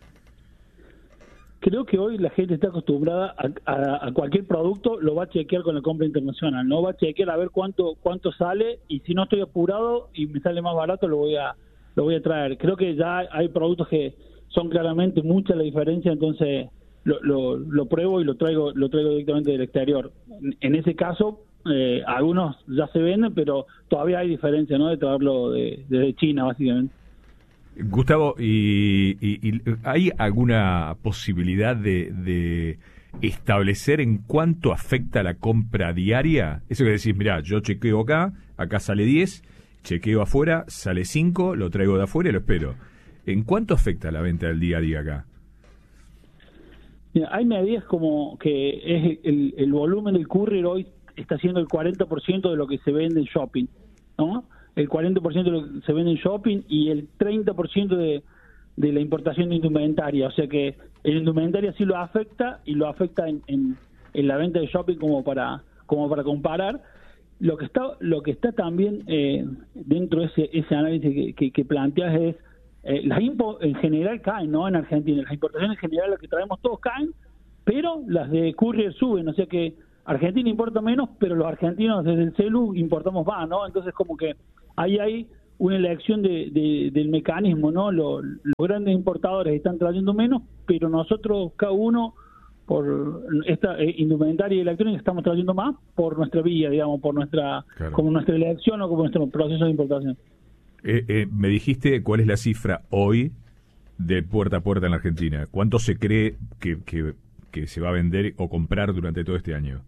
Creo que hoy la gente está acostumbrada a, a, a cualquier producto, lo va a chequear con la compra internacional, no va a chequear a ver cuánto cuánto sale, y si no estoy apurado y me sale más barato, lo voy a lo voy a traer. Creo que ya hay productos que son claramente mucha la diferencia, entonces lo, lo, lo pruebo y lo traigo lo traigo directamente del exterior. En, en ese caso, eh, algunos ya se venden, pero todavía hay diferencia, ¿no?, de traerlo de, de China, básicamente. Gustavo, ¿y, y, y hay alguna posibilidad de, de establecer en cuánto afecta la compra diaria? Eso que decís, mirá, yo chequeo acá, acá sale diez, chequeo afuera, sale cinco, lo traigo de afuera y lo espero. ¿En cuánto afecta la venta del día a día acá? Mira, hay medidas como que es el, el volumen del courier hoy está siendo el cuarenta por ciento de lo que se vende en shopping, ¿no? El cuarenta por ciento de lo que se vende en shopping y el treinta por ciento de, de la importación de indumentaria. O sea que el indumentaria sí lo afecta y lo afecta en, en, en la venta de shopping como para como para comparar. Lo que está lo que está también eh, dentro de ese, ese análisis que, que, que planteas es eh, las impo en general caen, ¿no? En Argentina. Las importaciones en general, las que traemos todos caen, pero las de courier suben. O sea que Argentina importa menos, pero los argentinos desde el celu importamos más, ¿no? Entonces como que ahí hay una elección de, de, del mecanismo, ¿no? Los, los grandes importadores están trayendo menos, pero nosotros, cada uno, por esta eh, indumentaria y electrónica, estamos trayendo más por nuestra vía, digamos, por nuestra Claro. como nuestra elección o como nuestro proceso de importación. Eh, eh, me dijiste cuál es la cifra hoy de puerta a puerta en la Argentina. ¿Cuánto se cree que, que, que se va a vender o comprar durante todo este año?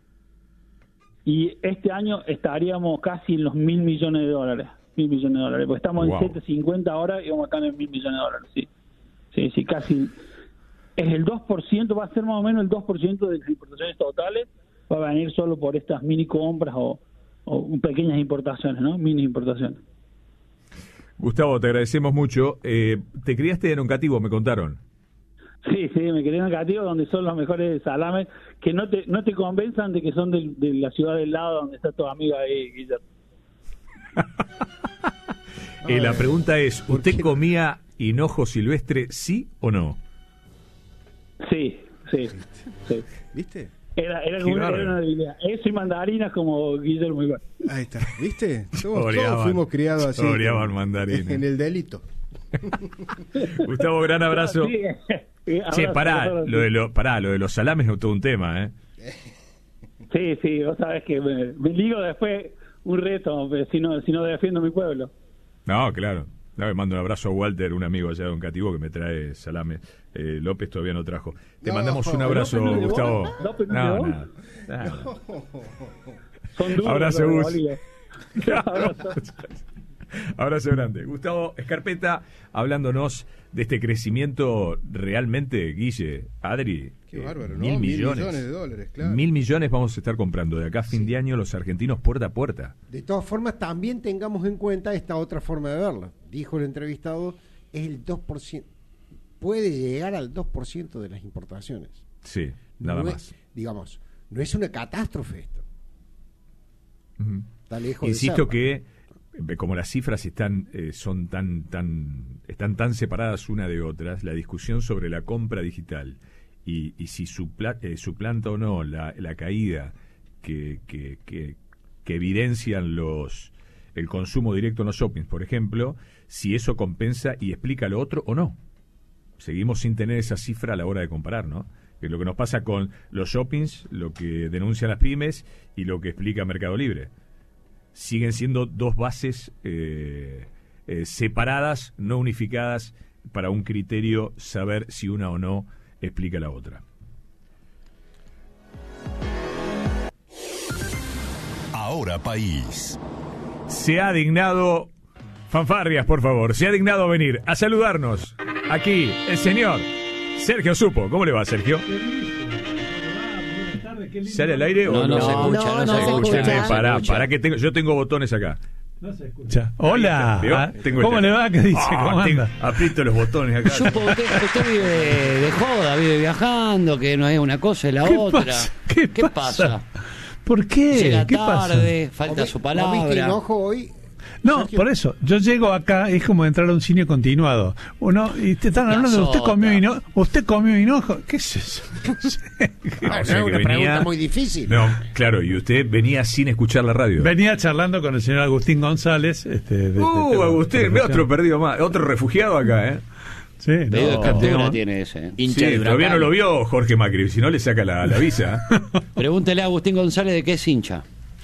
Y este año estaríamos casi en los mil millones de dólares. Mil millones de dólares. Porque estamos Wow. en setecientos cincuenta ahora y vamos a estar en mil millones de dólares. Sí, sí, sí, casi. Es el dos por ciento, va a ser más o menos el dos por ciento de las importaciones totales. Va a venir solo por estas mini compras o, o pequeñas importaciones, ¿no? Mini importaciones. Gustavo, te agradecemos mucho. Eh, ¿Te criaste en Oncativo, me contaron? Sí, sí, me quedé en Cativo, donde son los mejores salames, que no te no te convenzan de que son de, de la ciudad del lado, donde está tu amiga ahí, Guillermo. Eh, la pregunta es, ¿usted comía hinojo silvestre, sí o no? Sí, sí, sí. ¿Viste? Era, era, Qué como una, bárbaro. era una debilidad. Eso y mandarinas como Guillermo igual. Ahí está, ¿viste? Todos, Oreaban, todos fuimos criados así. oreaban mandarines. En el delito. Gustavo, gran abrazo. Sí, Che, abrazo, pará, abrazo. lo de, lo, pará, lo de los salames es todo un tema, ¿eh? Sí, sí, vos sabés que me, me ligo después un reto, pero si no, si no defiendo mi pueblo. No, claro. No, le mando un abrazo a Walter, un amigo allá de Oncativo que me trae salame. Eh, López todavía no trajo. Te No, mandamos un abrazo, ¿López no llevó? Gustavo. ¿López no No, llevó? nada. nada. Son duros. Abrazo, los Gus. bolillos. Abrazo. Abrazo grande. Gustavo Escarpeta, hablándonos de este crecimiento realmente, Guille, Adri. Qué eh, bárbaro, ¿no? Mil Mil millones. millones de dólares, claro. Mil millones vamos a estar comprando de acá a fin de año los argentinos puerta a puerta. De todas formas, también tengamos en cuenta esta otra forma de verla. Dijo el entrevistado, es el dos por ciento. Puede llegar al dos por ciento de las importaciones. Sí, nada No es- más. digamos, no es una catástrofe esto. Ujú. Está lejos de Insisto serlo. que eh, como las cifras están eh, son tan tan están tan separadas una de otras, la discusión sobre la compra digital y, y si supla, eh, suplanta o no la, la caída que, que, que, que evidencian los el consumo directo en los shoppings, por ejemplo, si eso compensa y explica lo otro o no. Seguimos sin tener esa cifra a la hora de comparar, ¿no? Que es lo que nos pasa con los shoppings, lo que denuncian las pymes y lo que explica Mercado Libre. Siguen siendo dos bases eh, eh, separadas, no unificadas, para un criterio saber si una o no explica la otra. Ahora País. Se ha dignado, fanfarrias por favor, se ha dignado a venir a saludarnos aquí el señor Sergio Supo. ¿Cómo le va, Sergio? ¿Sale al aire No, o no se escucha, no, no se se escucha. escucha. no se Pará, escucha. pará que tengo, yo tengo botones acá. No se escucha. Hola. Hola. Ah, tengo el ¿Cómo le teléfono. va? ¿Qué dice? Ah, ¿Cómo tengo- anda? aprieto los botones acá. Supo, usted, usted vive de joda, vive viajando, que no es una cosa y la ¿Qué otra. pasa? ¿Qué pasa? ¿Por qué? Llega ¿Qué tarde, pasa? falta su ¿Viste palabra. enojo hoy? No, Sergio. por eso. Yo llego acá, es como entrar a un cine continuado. Uno, y te están hablando de usted comió hinojo. ¿Usted comió hinojo? ¿Qué es eso? No sé. Ah, o sea no, que una venía- pregunta muy difícil. No, claro, y usted venía sin escuchar la radio. Venía charlando con el señor Agustín González. Este, de- de- Uh, de- Agustín, de- ve otro perdido más, otro refugiado acá, ¿eh? Sí, Pedido de no, cartera no. tiene ese. ¿eh? Sí, todavía no lo vio Jorge Macri, si no le saca la, la visa. Pregúntele a Agustín González de qué es hincha.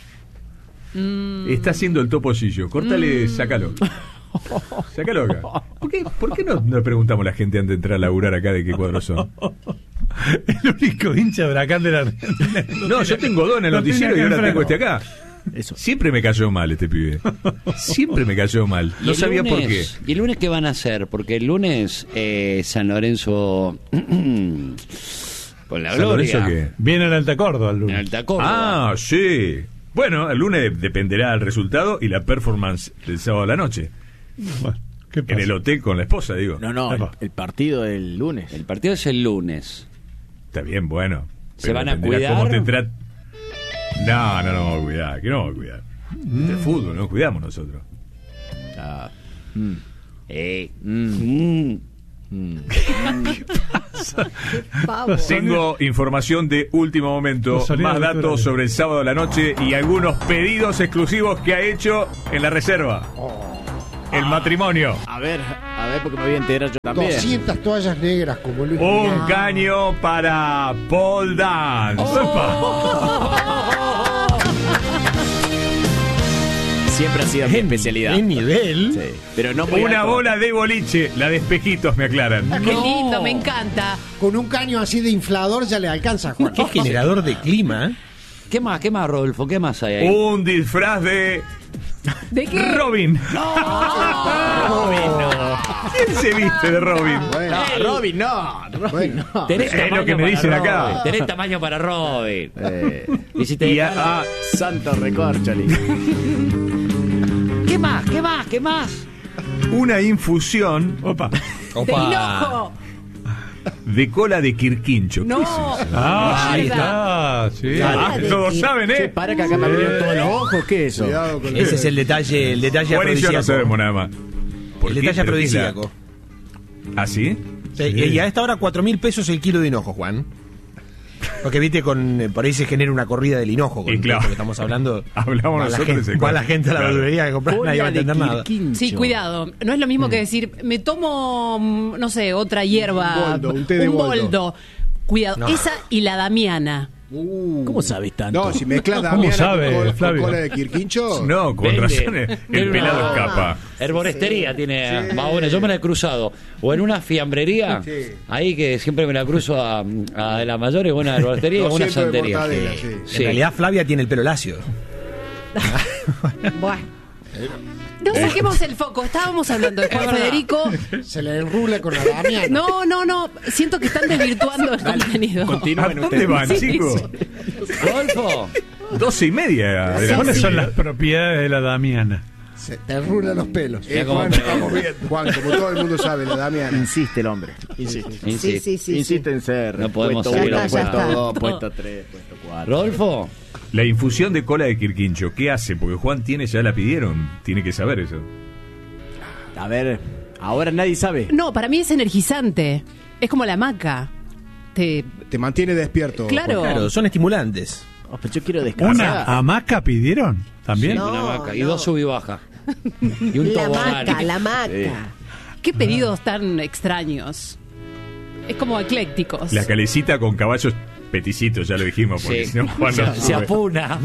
Está haciendo el topollillo. Córtale, sácalo. Sácalo acá. ¿Por qué, por qué no, no le preguntamos a la gente antes de entrar a laburar acá de qué cuadros son? El único hincha de Huracán de la Argentina. No, yo tengo dos en el Lo noticiero y tiene acá ahora tengo enfrente. este acá. Siempre me cayó mal este pibe. Siempre me cayó mal. ¿Y No el sabía por qué. lunes- ¿Y el lunes qué van a hacer? Porque el lunes eh, San Lorenzo... con la ¿San gloria. Lorenzo qué? Viene en Alta Córdoba el En lunes. Alta Córdoba. Ah, sí. Bueno, el lunes dependerá del resultado y la performance del sábado a la noche. Bueno, ¿qué En pasa? el hotel con la esposa, digo. No, no, el, el partido del lunes. El partido es el lunes. Está bien, bueno. ¿Se Pero van a dependerá cuidar? cómo te tra- No, no, no, cuidar, que no vamos a cuidar. Mm. El fútbol, no cuidamos nosotros. Ah. Eh. Mm. Pavo. Tengo información de último momento, Rosalía más Ventura. datos sobre el sábado de la noche y algunos pedidos exclusivos que ha hecho en la reserva. El matrimonio. A ver, a ver, porque me voy a enterar yo también. doscientas toallas negras como Luis Un Miguel. caño para Paul Dance. Siempre ha sido mi especialidad. ¿Qué nivel? Sí, pero no muy Una alto. bola de boliche, la de espejitos, me aclaran. Qué lindo, me encanta. Con un caño así de inflador ya le alcanza, Juan. ¿Qué generador de clima? ¿eh? ¿Qué más, qué más, Rodolfo? ¿Qué más hay ahí? Un disfraz de ¿De qué? Robin. Robin, no. ¿Quién se viste de Robin? Bueno, No, Robin, no. Robin, Bueno. no. Tenés Es lo tamaño que me para dicen Robin. acá. Tenés tamaño para Robin. Eh, Y si te Y a- a- Santo recorcholi. ¿Qué más? ¿Qué más? ¿Qué más? una infusión Opa. De hinojo. de cola de quirquincho. ¿Qué No. es eso? Ah, ahí Mierda. está. Sí. Ah, todos saben, Che, ¿eh? para que acá me abrieron todos los ojos, ¿qué es eso? Cuidado con Ese es el detalle, el detalle Juan y yo no afrodisíaco. sabemos nada más. ¿Por El qué? detalle ¿Pero qué es la- afrodisíaco. ¿Ah, sí? Sí, Y, y a esta hora cuatro mil pesos el kilo de hinojo, Juan. Porque viste, con eh, por ahí se genera una corrida del hinojo. Con Y claro. esto que estamos hablando. Hablamos Va la nosotros gente, de va la gente a la claro. verdulería a comprar, nadie va a entender nada. Sí, cuidado. No es lo mismo que decir, me tomo, mm, no sé, otra hierba. Un boldo, un té de boldo. boldo. Cuidado. No. Esa y la damiana. ¿Cómo sabes tanto? No, si mezclas ¿Cómo Damiana sabe, con, con Flavio? cola de quirquincho. No, con Vende. razón el Tiene pelado una escapa. Herboristería tiene. Va, bueno, yo me la he cruzado. O en una fiambrería, Sí. ahí que siempre me la cruzo a, a de la mayor, es una herboristería o una doscientos de santería. mortadela, Sí. sí. Sí. En realidad Flavia tiene el pelo lacio. Bueno. No saquemos el foco. Estábamos hablando de Juan Federico. Se le enrula con la Damiana. No, no, no. Siento que están desvirtuando el contenido. ¿A Continúen dónde ustedes. van, Sí, chicos? Rodolfo, Doce y media. de la- ¿Cuáles son las propiedades de la Damiana? Se te enrula los pelos. Mira Eh, cómo Juan, me- estamos bien. Juan, como todo el mundo sabe, la Damiana. Insiste el hombre. Insiste. Sí, sí, sí. sí. Insiste en ser. No podemos puesto seguir uno, a un puesto juego. dos, puesto tres, puesto cuatro. Rodolfo, La infusión de cola de quirquincho, ¿qué hace? Porque Juan tiene, ya la pidieron. Tiene que saber eso. A ver, ahora nadie sabe. No, para mí es energizante. Es como la maca. Te... Te mantiene despierto. Claro. Claro, son estimulantes. Oh, pero yo quiero ¿Una descansar. hamaca pidieron? ¿También? No, una vaca y no. dos sub y baja. Y un La tobogán. maca, la maca. Sí. Qué pedidos tan extraños. Es como eclécticos. La calecita con caballos peticitos, ya lo dijimos. Porque Sí. si no, Juan se, no se sube. apuna.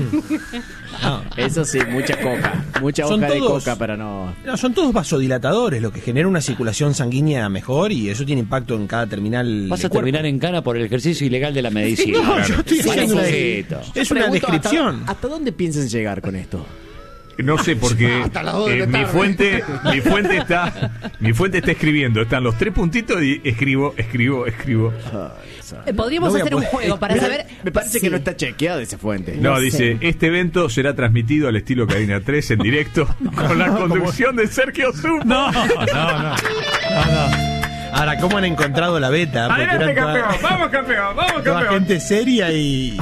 Eso sí, mucha coca. Mucha Son hoja de todos- coca para no. No, son todos vasodilatadores, lo que genera una circulación sanguínea mejor y eso tiene impacto en cada terminal. Vas a del cuerpo. terminar en cana por el ejercicio ilegal de la medicina. No, yo estoy Para haciendo un una- poquito. Es una Pregunto, descripción. ¿hasta, ¿Hasta dónde piensan llegar con esto? No sé porque Hasta las dos de la eh, mi tarde. fuente, mi fuente está, mi fuente está escribiendo. Están los tres puntitos y escribo, escribo, escribo. Eh, Podríamos No voy a hacer un poder- juego para Me- saber. Me parece Sí. que no está chequeada esa fuente. No, No dice, sé. este evento será transmitido al estilo Cadena tres en directo con la conducción de Sergio Zupo. No, no, no. no, no. Ahora, ¿cómo han encontrado la beta? Porque Adelante, eran toda- campeón, vamos campeón, vamos toda campeón. gente seria y,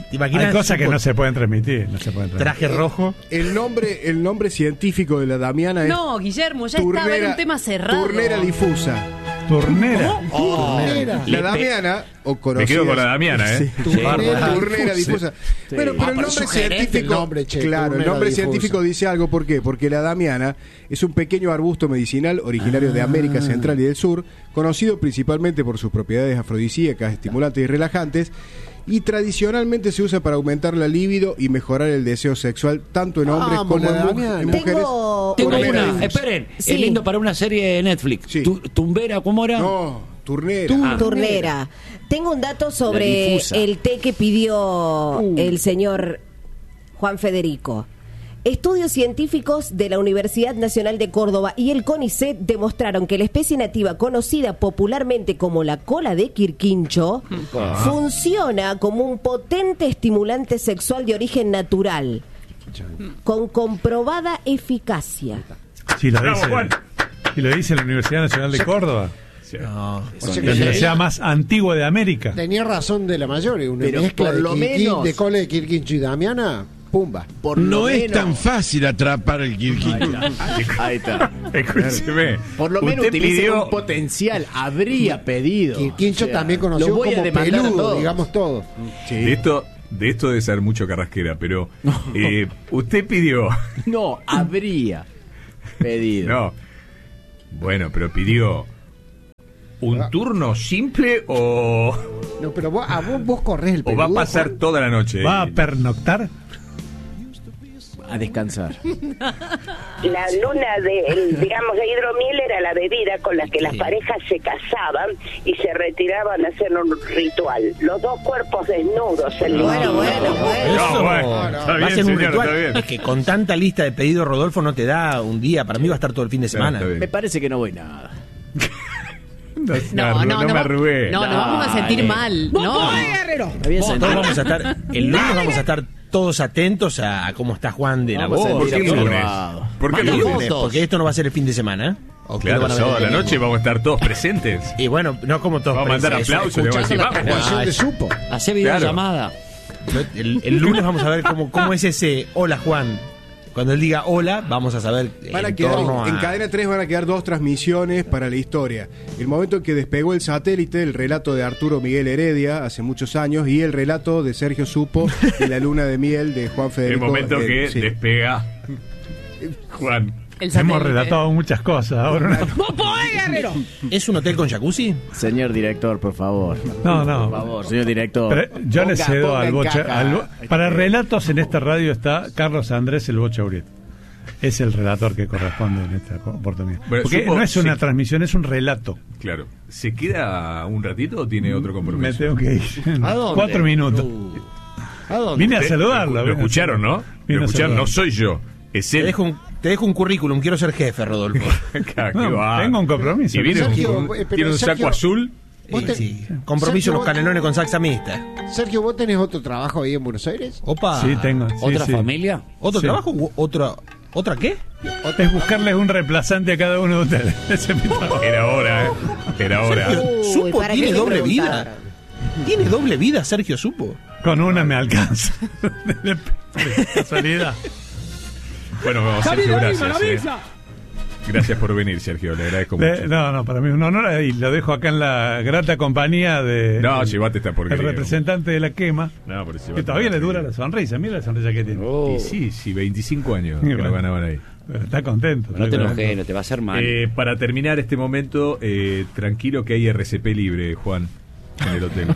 ¿Te imaginas? Hay cosas que Supo- no se pueden transmitir. No se pueden transmitir. Traje rojo. El nombre, el nombre científico de la Damiana es No, Guillermo, ya estaba, era turnera, un tema cerrado. turnera difusa. Turnera. Oh, La le pe- Damiana, o conocida... Me quedo con la Damiana, ¿eh? Sí. Turnera, turnera difusa. Sí. Bueno, pero Ah, el pero nombre sugerente científico... el nombre, che, claro, el turnera nombre difusa. científico dice algo. ¿Por qué? Porque la Damiana es un pequeño arbusto medicinal originario de América Central y del Sur, conocido principalmente por sus propiedades afrodisíacas, estimulantes y relajantes, y tradicionalmente se usa para aumentar la libido y mejorar el deseo sexual tanto en hombres Vamos, como la en, mu- Damiana. en mujeres. Tengo, Tengo Turnera una, difusa. esperen, Sí. es lindo para una serie de Netflix. Sí. Tu- Tumbera, ¿cómo era? No, turnera. Ah. Turnera. Tengo un dato La sobre difusa. el té que pidió el señor Juan Federico. Estudios científicos de la Universidad Nacional de Córdoba y el CONICET demostraron que la especie nativa conocida popularmente como la cola de quirquincho funciona como un potente estimulante sexual de origen natural con comprobada eficacia. Si lo Bravo, dice, Juan. si lo dice la Universidad Nacional de Córdoba. No. O sea La que universidad más antigua de América. tenía razón de la mayor, una Pero mezcla por de, lo Quirquín- menos- de cola de Quirquincho y Damiana, pumba. Por lo No es menos- tan fácil atrapar el quirquincho. Ahí está. Escúcheme. Por lo menos usted utilice pidió- un potencial. Habría pedido. Quirquincho O sea, también conocido lo voy a como demandar a peludo, todos. digamos todo. De esto, de esto debe ser mucho carrasquera, pero eh, usted pidió. No, habría pedido. No. Bueno, pero pidió un turno simple o, No, pero vos, a vos, vos corres el o va a peludo, pasar Juan. toda la noche. ¿Va a pernoctar? A descansar. La luna de, el, digamos, de hidromiel era la bebida con la que las parejas se casaban y se retiraban a hacer un ritual. Los dos cuerpos desnudos. El Bueno, bueno, bueno. No, bueno, está va a bien, ser un señor, ritual. está bien. Es que con tanta lista de pedidos, Rodolfo no te da un día. Para mí va a estar todo el fin de semana. está bien. Me parece que no voy nada. No, No, no, no, me arrugué. no, nos vamos a sentir Dale. mal. No. Me voy a Todos sentir- vamos a estar, el lunes vamos a estar todos atentos a, a cómo está Juan de la Vamos a voz. ¿Por qué el sentir lunes? observado. ¿Por qué el El lunes? lunes, porque esto no va a ser el fin de semana. ¿O qué Claro, lo van a ver? sábado a la noche vamos a estar todos presentes. Y bueno, no como todos. Vamos a mandar presentes, aplausos, le vamos a decir, escuchando vamos, la Juan. canción de Supo. Hace videollamada. El, el lunes vamos a ver cómo, cómo es ese hola Juan. Cuando él diga hola, vamos a saber Van a en quedar, torno a... en Cadena tres van a quedar dos transmisiones para la historia. El momento en que despegó el satélite, el relato de Arturo Miguel Heredia hace muchos años y el relato de Sergio Supo de la luna de miel de Juan El Federico. momento eh, que sí. despega Juan. El Hemos satélite. relatado muchas cosas. Ahora no. ¿Es un hotel con jacuzzi? Señor director, por favor. No, no. Por favor, señor director. Pero yo le Ponga- cedo ponga al en Bocha. caja. al- para relatos en esta radio está Carlos Andrés el Bocha Uriet. Es el relator que corresponde en esta oportunidad. Bueno, Porque supo- no es una sí. transmisión, es un relato. Claro. ¿Se queda un ratito o tiene otro compromiso? Me tengo que ir. ¿A dónde? Cuatro minutos. ¿A dónde? Vine a Usted- saludarlo. Lo vine a escucharon, ¿no? saludarlo. Vine Lo a escucharon, no saludarlo. soy yo. Es Te él. dejo, un, te dejo un currículum, quiero ser jefe, Rodolfo. Acá, qué No, va. tengo un compromiso. Y viene Sergio, con- eh, pero tiene un Sergio- saco azul. Vos Y te- sí, compromiso Sergio, los vos- canelones con salsa mixta. Sergio, ¿vos tenés otro trabajo ahí en Buenos Aires? Opa. Sí, tengo. sí, ¿Otra sí. familia? ¿Otro Sí. trabajo u otra, otra qué? Es buscarles un reemplazante a cada uno de ustedes. Ese es mi trabajo. Era hora, ¿eh? Era hora. Uy, Supo ¿para qué tiene te doble preguntaron? vida. Tiene doble vida, Sergio Supo. Con una me alcanza. De casualidad. Bueno, Sergio, gracias. eh. Gracias por venir, Sergio. Le agradezco De- mucho. no, no, para mí es un honor y lo dejo acá en la grata compañía de No, el, llevate esta el porquería. representante de la quema, No, pero llevate que todavía esta le dura porquería. la sonrisa. Mira la sonrisa que tiene. Y sí, sí, veinticinco años Y que bueno. lo ganaban ahí. Pero está contento. No está te contento. enojes, no te va a hacer mal. Eh, para terminar este momento, eh, tranquilo que hay R C P libre, Juan, en el hotel.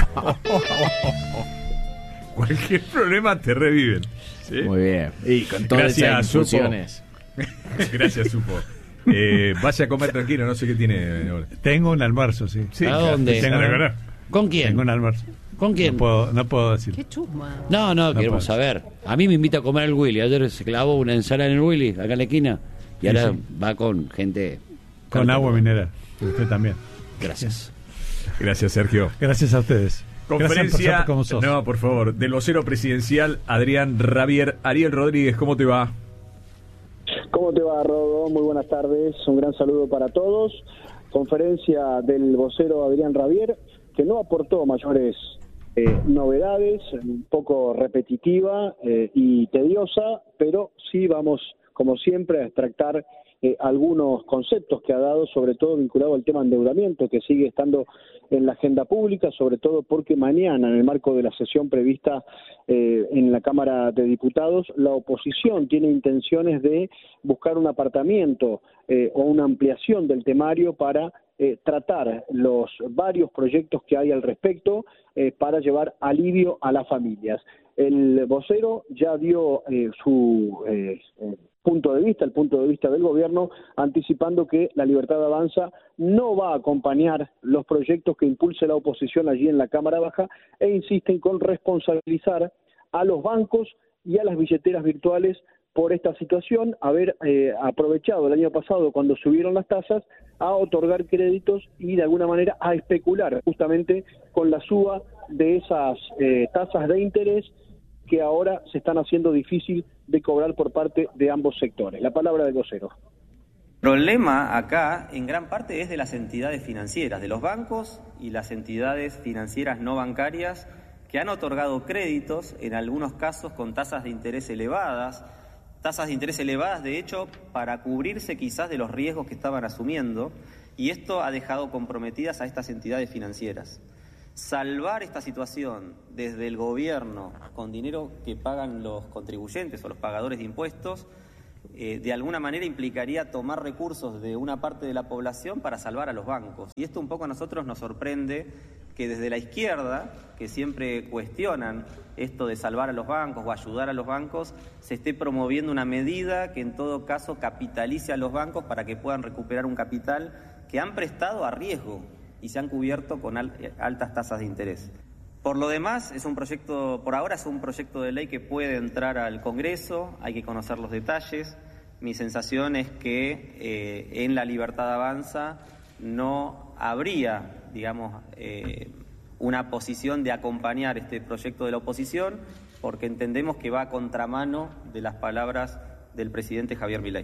Cualquier problema te reviven. ¿sí? Muy bien. Y con todas Gracias, esas Supo. infusiones. Gracias, Supo. Eh, vaya a comer tranquilo, no sé qué tiene ahora. Tengo un almuerzo, sí. Sí, ¿A claro, dónde? Tengo, ¿la un- verdad? ¿Con quién? tengo un almuerzo. ¿Con quién? No puedo, no puedo decir. Qué chusma. No, no, queremos puedo. saber. A mí me invita a comer el Willy. Ayer se clavó una ensalada en el Willy, acá en la esquina. Y Sí, ahora sí. va con gente. Con agua mineral. Usted también. Gracias. Gracias, Sergio. Gracias a ustedes. Gracias por Conferencia, ser como sos. no, por favor, del vocero presidencial Adrián Rabier. Ariel Rodríguez, ¿cómo te va? ¿Cómo te va, Rodo? Muy buenas tardes. Un gran saludo para todos. Conferencia del vocero Adrián Rabier, que no aportó mayores eh, novedades, un poco repetitiva eh, y tediosa, pero sí vamos, como siempre, a extractar eh, algunos conceptos que ha dado, sobre todo vinculado al tema endeudamiento, que sigue estando en la agenda pública, sobre todo porque mañana, en el marco de la sesión prevista eh, en la Cámara de Diputados, la oposición tiene intenciones de buscar un apartamiento eh, o una ampliación del temario para eh, tratar los varios proyectos que hay al respecto eh, para llevar alivio a las familias. El vocero ya dio eh, su eh, eh, punto de vista, el punto de vista del gobierno, anticipando que la Libertad Avanza no va a acompañar los proyectos que impulse la oposición allí en la Cámara Baja e insisten con responsabilizar a los bancos y a las billeteras virtuales por esta situación, haber eh, aprovechado el año pasado cuando subieron las tasas a otorgar créditos y de alguna manera a especular justamente con la suba de esas eh, tasas de interés que ahora se están haciendo difícil de cobrar por parte de ambos sectores. La palabra del vocero. El problema acá, en gran parte, es de las entidades financieras, de los bancos y las entidades financieras no bancarias que han otorgado créditos, en algunos casos con tasas de interés elevadas, tasas de interés elevadas, de hecho, para cubrirse quizás de los riesgos que estaban asumiendo, y esto ha dejado comprometidas a estas entidades financieras. Salvar esta situación desde el gobierno con dinero que pagan los contribuyentes o los pagadores de impuestos, eh, de alguna manera implicaría tomar recursos de una parte de la población para salvar a los bancos. Y esto un poco a nosotros nos sorprende que desde la izquierda, que siempre cuestionan esto de salvar a los bancos o ayudar a los bancos, se esté promoviendo una medida que en todo caso capitalice a los bancos para que puedan recuperar un capital que han prestado a riesgo y se han cubierto con al, altas tasas de interés. Por lo demás, es un proyecto, por ahora es un proyecto de ley que puede entrar al Congreso, hay que conocer los detalles. Mi sensación es que eh, en la Libertad Avanza no habría, digamos, eh, una posición de acompañar este proyecto de la oposición, porque entendemos que va a contramano de las palabras del presidente Javier Milei.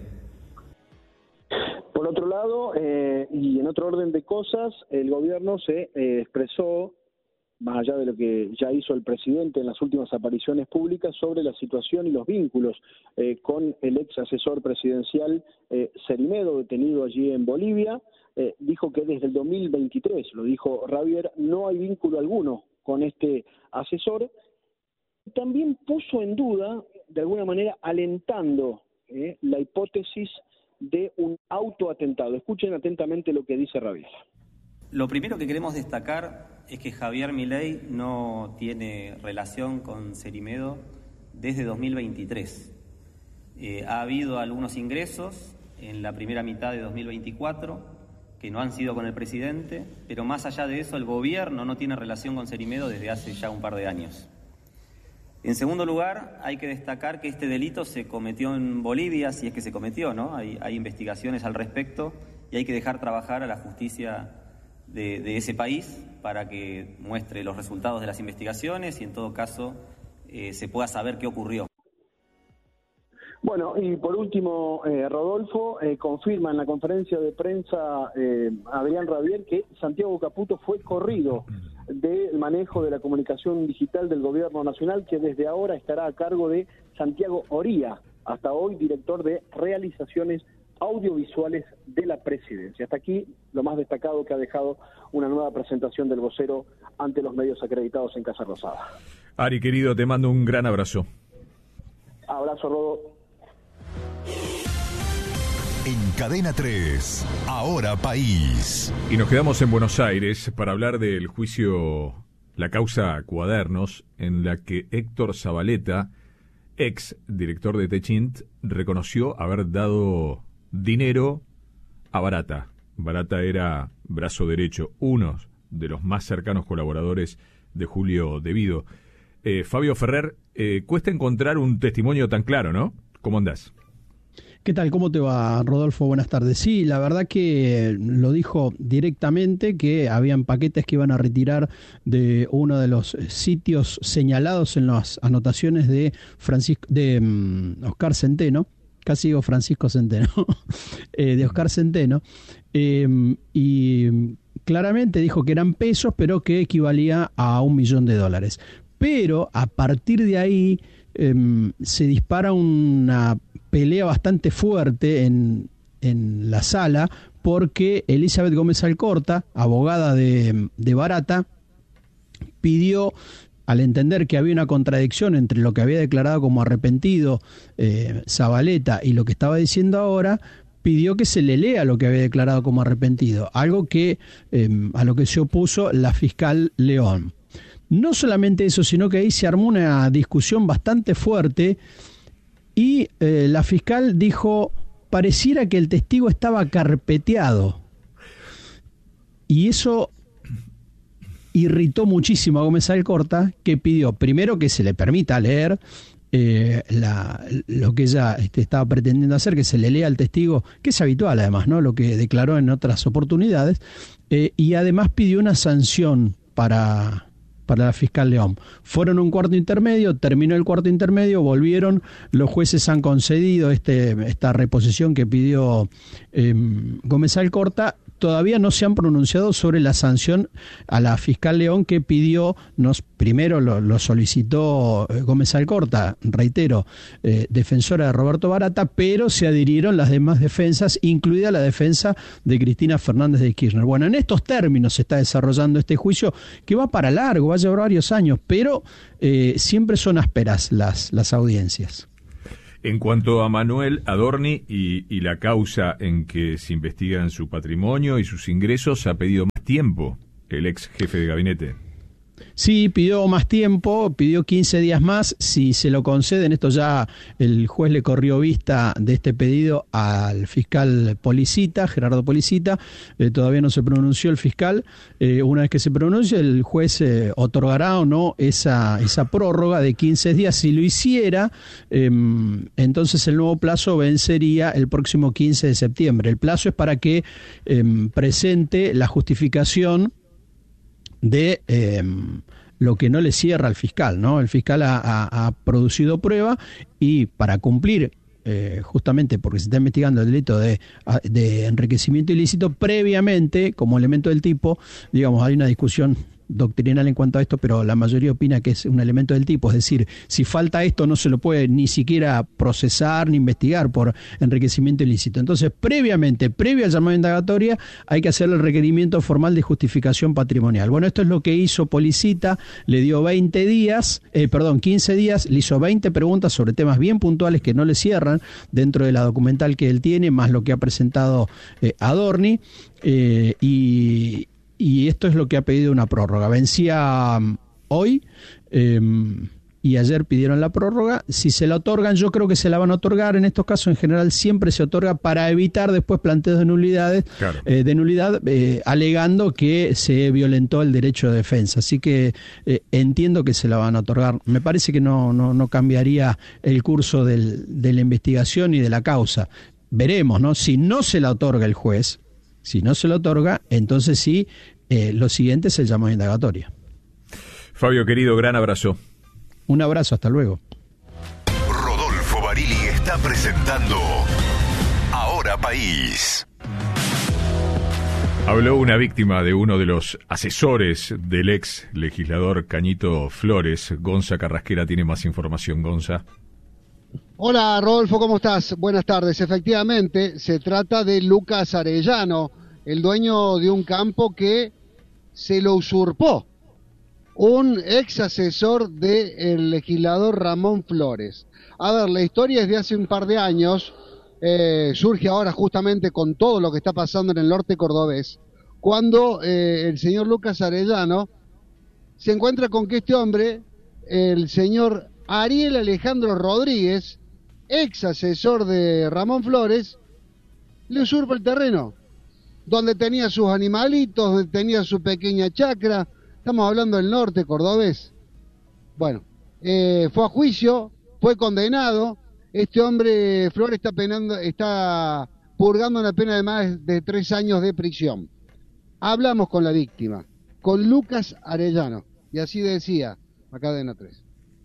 Por otro lado, eh, y en otro orden de cosas, el gobierno se eh, expresó, más allá de lo que ya hizo el presidente en las últimas apariciones públicas, sobre la situación y los vínculos eh, con el ex asesor presidencial eh, Cerimedo, detenido allí en Bolivia. Eh, dijo que desde el dos mil veintitrés, lo dijo Javier, no hay vínculo alguno con este asesor. También puso en duda, de alguna manera, alentando eh, la hipótesis de un autoatentado. Escuchen atentamente lo que dice Javier. Lo primero que queremos destacar es que Javier Milei no tiene relación con Cerimedo desde dos mil veintitrés. Eh, ha habido algunos ingresos en la primera mitad de dos mil veinticuatro que no han sido con el presidente, pero más allá de eso el gobierno no tiene relación con Cerimedo desde hace ya un par de años. En segundo lugar, hay que destacar que este delito se cometió en Bolivia, si es que se cometió, ¿no? Hay, hay investigaciones al respecto y hay que dejar trabajar a la justicia de, de ese país para que muestre los resultados de las investigaciones y en todo caso eh, se pueda saber qué ocurrió. Bueno, y por último, eh, Rodolfo, eh, confirma en la conferencia de prensa eh, Adrián Rabier que Santiago Caputo fue corrido del manejo de la comunicación digital del Gobierno Nacional, que desde ahora estará a cargo de Santiago Oría, hasta hoy director de realizaciones audiovisuales de la Presidencia. Hasta aquí lo más destacado que ha dejado una nueva presentación del vocero ante los medios acreditados en Casa Rosada. Ari, querido, te mando un gran abrazo. Abrazo, Rodo. En Cadena tres, Ahora País. Y nos quedamos en Buenos Aires para hablar del juicio, la causa Cuadernos, en la que Héctor Zabaleta, ex director de Techint, reconoció haber dado dinero a Barata. Barata era brazo derecho, uno de los más cercanos colaboradores de Julio De Vido. Eh, Fabio Ferrer, eh, cuesta encontrar un testimonio tan claro, ¿no? ¿Cómo andás? ¿Qué tal? ¿Cómo te va, Rodolfo? Buenas tardes. Sí, la verdad que lo dijo directamente, que habían paquetes que iban a retirar de uno de los sitios señalados en las anotaciones de Francisco, de um, Oscar Centeno, casi digo Francisco Centeno, eh, de Oscar Centeno, eh, y claramente dijo que eran pesos, pero que equivalía a un millón de dólares. Pero a partir de ahí eh, se dispara una pelea bastante fuerte en, en la sala, porque Elizabeth Gómez Alcorta, abogada de, de Barata, pidió, al entender que había una contradicción entre lo que había declarado como arrepentido eh, Zabaleta y lo que estaba diciendo ahora, pidió que se le lea lo que había declarado como arrepentido, algo que eh, a lo que se opuso la fiscal León. No solamente eso, sino que ahí se armó una discusión bastante fuerte y eh, la fiscal dijo, pareciera que el testigo estaba carpeteado. Y eso irritó muchísimo a Gómez Alcorta, que pidió primero que se le permita leer eh, la, lo que ella este, estaba pretendiendo hacer, que se le lea al testigo, que es habitual además, ¿no? Lo que declaró en otras oportunidades, eh, y además pidió una sanción para... para la fiscal León. Fueron un cuarto intermedio, terminó el cuarto intermedio, volvieron, los jueces han concedido este, esta reposición que pidió eh, Gómez Alcorta. Todavía no se han pronunciado sobre la sanción a la fiscal León que pidió, nos, primero lo, lo solicitó Gómez Alcorta, reitero, eh, defensora de Roberto Barata, pero se adhirieron las demás defensas, incluida la defensa de Cristina Fernández de Kirchner. Bueno, en estos términos se está desarrollando este juicio que va para largo, va a llevar varios años, pero eh, siempre son ásperas las, las audiencias. En cuanto a Manuel Adorni y, y la causa en que se investigan su patrimonio y sus ingresos, ha pedido más tiempo el ex jefe de gabinete. Sí, pidió más tiempo, pidió quince días más, si se lo conceden, esto ya el juez le corrió vista de este pedido al fiscal Policita, Gerardo Policita, eh, todavía no se pronunció el fiscal, eh, una vez que se pronuncie el juez eh, otorgará o no esa, esa prórroga de quince días, si lo hiciera, eh, entonces el nuevo plazo vencería el próximo quince de septiembre, el plazo es para que eh, presente la justificación de eh, lo que no le cierra al fiscal, ¿no? El fiscal ha, ha, ha producido prueba y para cumplir, eh, justamente porque se está investigando el delito de, de enriquecimiento ilícito, previamente, como elemento del tipo, digamos, hay una discusión doctrinal en cuanto a esto, pero la mayoría opina que es un elemento del tipo, es decir, si falta esto no se lo puede ni siquiera procesar ni investigar por enriquecimiento ilícito. Entonces, previamente, previo al llamado a indagatoria, hay que hacer el requerimiento formal de justificación patrimonial. Bueno, esto es lo que hizo Policita, le dio veinte días, eh, perdón, quince días, le hizo veinte preguntas sobre temas bien puntuales que no le cierran dentro de la documental que él tiene, más lo que ha presentado eh, Adorni, eh, y Y esto es lo que ha pedido una prórroga. Vencía um, hoy eh, y ayer pidieron la prórroga. Si se la otorgan, yo creo que se la van a otorgar. En estos casos, en general, siempre se otorga para evitar después planteos de nulidades, claro. eh, de nulidad, eh, alegando que se violentó el derecho de defensa. Así que eh, entiendo que se la van a otorgar. Me parece que no, no, no cambiaría el curso del, de la investigación y de la causa. Veremos, ¿no? Si no se la otorga el juez, si no se lo otorga, entonces sí, eh, lo siguiente es el llamado a indagatoria. Fabio, querido, gran abrazo. Un abrazo, hasta luego. Rodolfo Barili está presentando Ahora País. Habló una víctima de uno de los asesores del ex legislador Cañito Flores. Gonza Carrasquera tiene más información. Gonza. Hola Rodolfo, ¿cómo estás? Buenas tardes. Efectivamente, se trata de Lucas Arellano, el dueño de un campo que se lo usurpó, un ex asesor del legislador Ramón Flores. A ver, la historia es de hace un par de años, eh, surge ahora justamente con todo lo que está pasando en el norte cordobés, cuando eh, el señor Lucas Arellano se encuentra con que este hombre, el señor Ariel Alejandro Rodríguez, ex asesor de Ramón Flores, le usurpa el terreno, donde tenía sus animalitos, donde tenía su pequeña chacra. Estamos hablando del norte cordobés. Bueno, eh, fue a juicio, fue condenado. Este hombre, Flores, está penando, está purgando una pena de más de tres años de prisión. Hablamos con la víctima, con Lucas Arellano, y así decía a Cadena tres.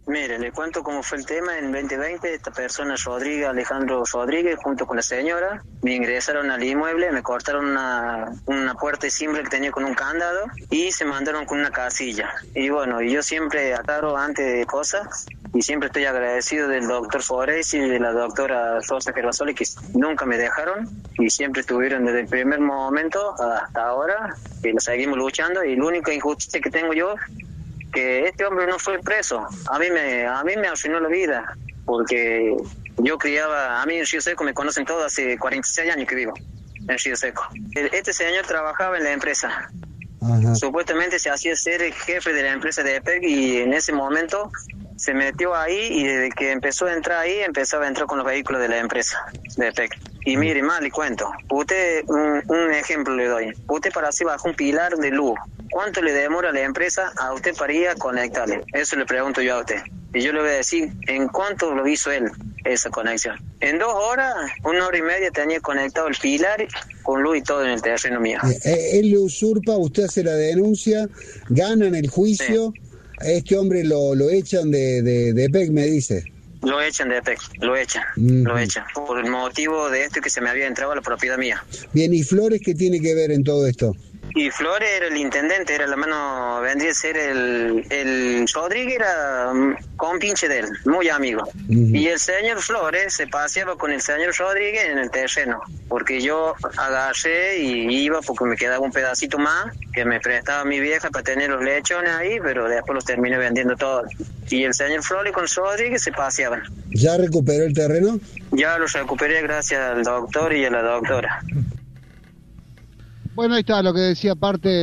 Mire, le cuento cómo fue el tema. En veinte veinte, esta persona, Rodríguez, Alejandro Rodríguez, junto con la señora, me ingresaron al inmueble, me cortaron una, una puerta de timbre que tenía con un candado y se mandaron con una casilla. Y bueno, y yo siempre aclaro antes de cosas y siempre estoy agradecido del doctor Forés y de la doctora Rosa Gervasoli, que nunca me dejaron y siempre estuvieron desde el primer momento hasta ahora, que lo seguimos luchando. Y la única injusticia que tengo yo, que este hombre no fue preso. A mí me a mí me arruinó la vida, porque yo criaba, a mí en Río Seco me conocen todos, hace cuarenta y seis años que vivo en Río Seco. Este señor trabajaba en la empresa. Ajá. Supuestamente se hacía ser el jefe de la empresa de E P E C y en ese momento se metió ahí y desde que empezó a entrar ahí, empezaba a entrar con los vehículos de la empresa de E P E C. Y mire, más le cuento, usted, un, un ejemplo le doy, usted para así bajo un pilar de luz, ¿cuánto le demora a la empresa a usted para ir a conectarle? Eso le pregunto yo a usted. Y yo le voy a decir, ¿en cuánto lo hizo él, esa conexión? En dos horas, una hora y media tenía conectado el pilar con luz y todo en el terreno mío. Eh, él le usurpa, usted hace la denuncia, ganan el juicio, sí. A este hombre lo, lo echan de, de, de E P E C, me dice. Lo echan de E P E C, lo echan, mm. lo echan, por el motivo de esto que se me había entrado a la propiedad mía. Bien, ¿y Flores qué tiene que ver en todo esto? Y Flores era el intendente, era la mano, vendría a ser el, el Rodríguez, era compinche de él, muy amigo. Uh-huh. Y el señor Flores se paseaba con el señor Rodríguez en el terreno, porque yo agarré y iba porque me quedaba un pedacito más, que me prestaba mi vieja para tener los lechones ahí, pero después los terminé vendiendo todos. Y el señor Flores con Rodríguez se paseaban. ¿Ya recuperó el terreno? Ya lo recuperé gracias al doctor y a la doctora. Bueno, ahí está lo que decía parte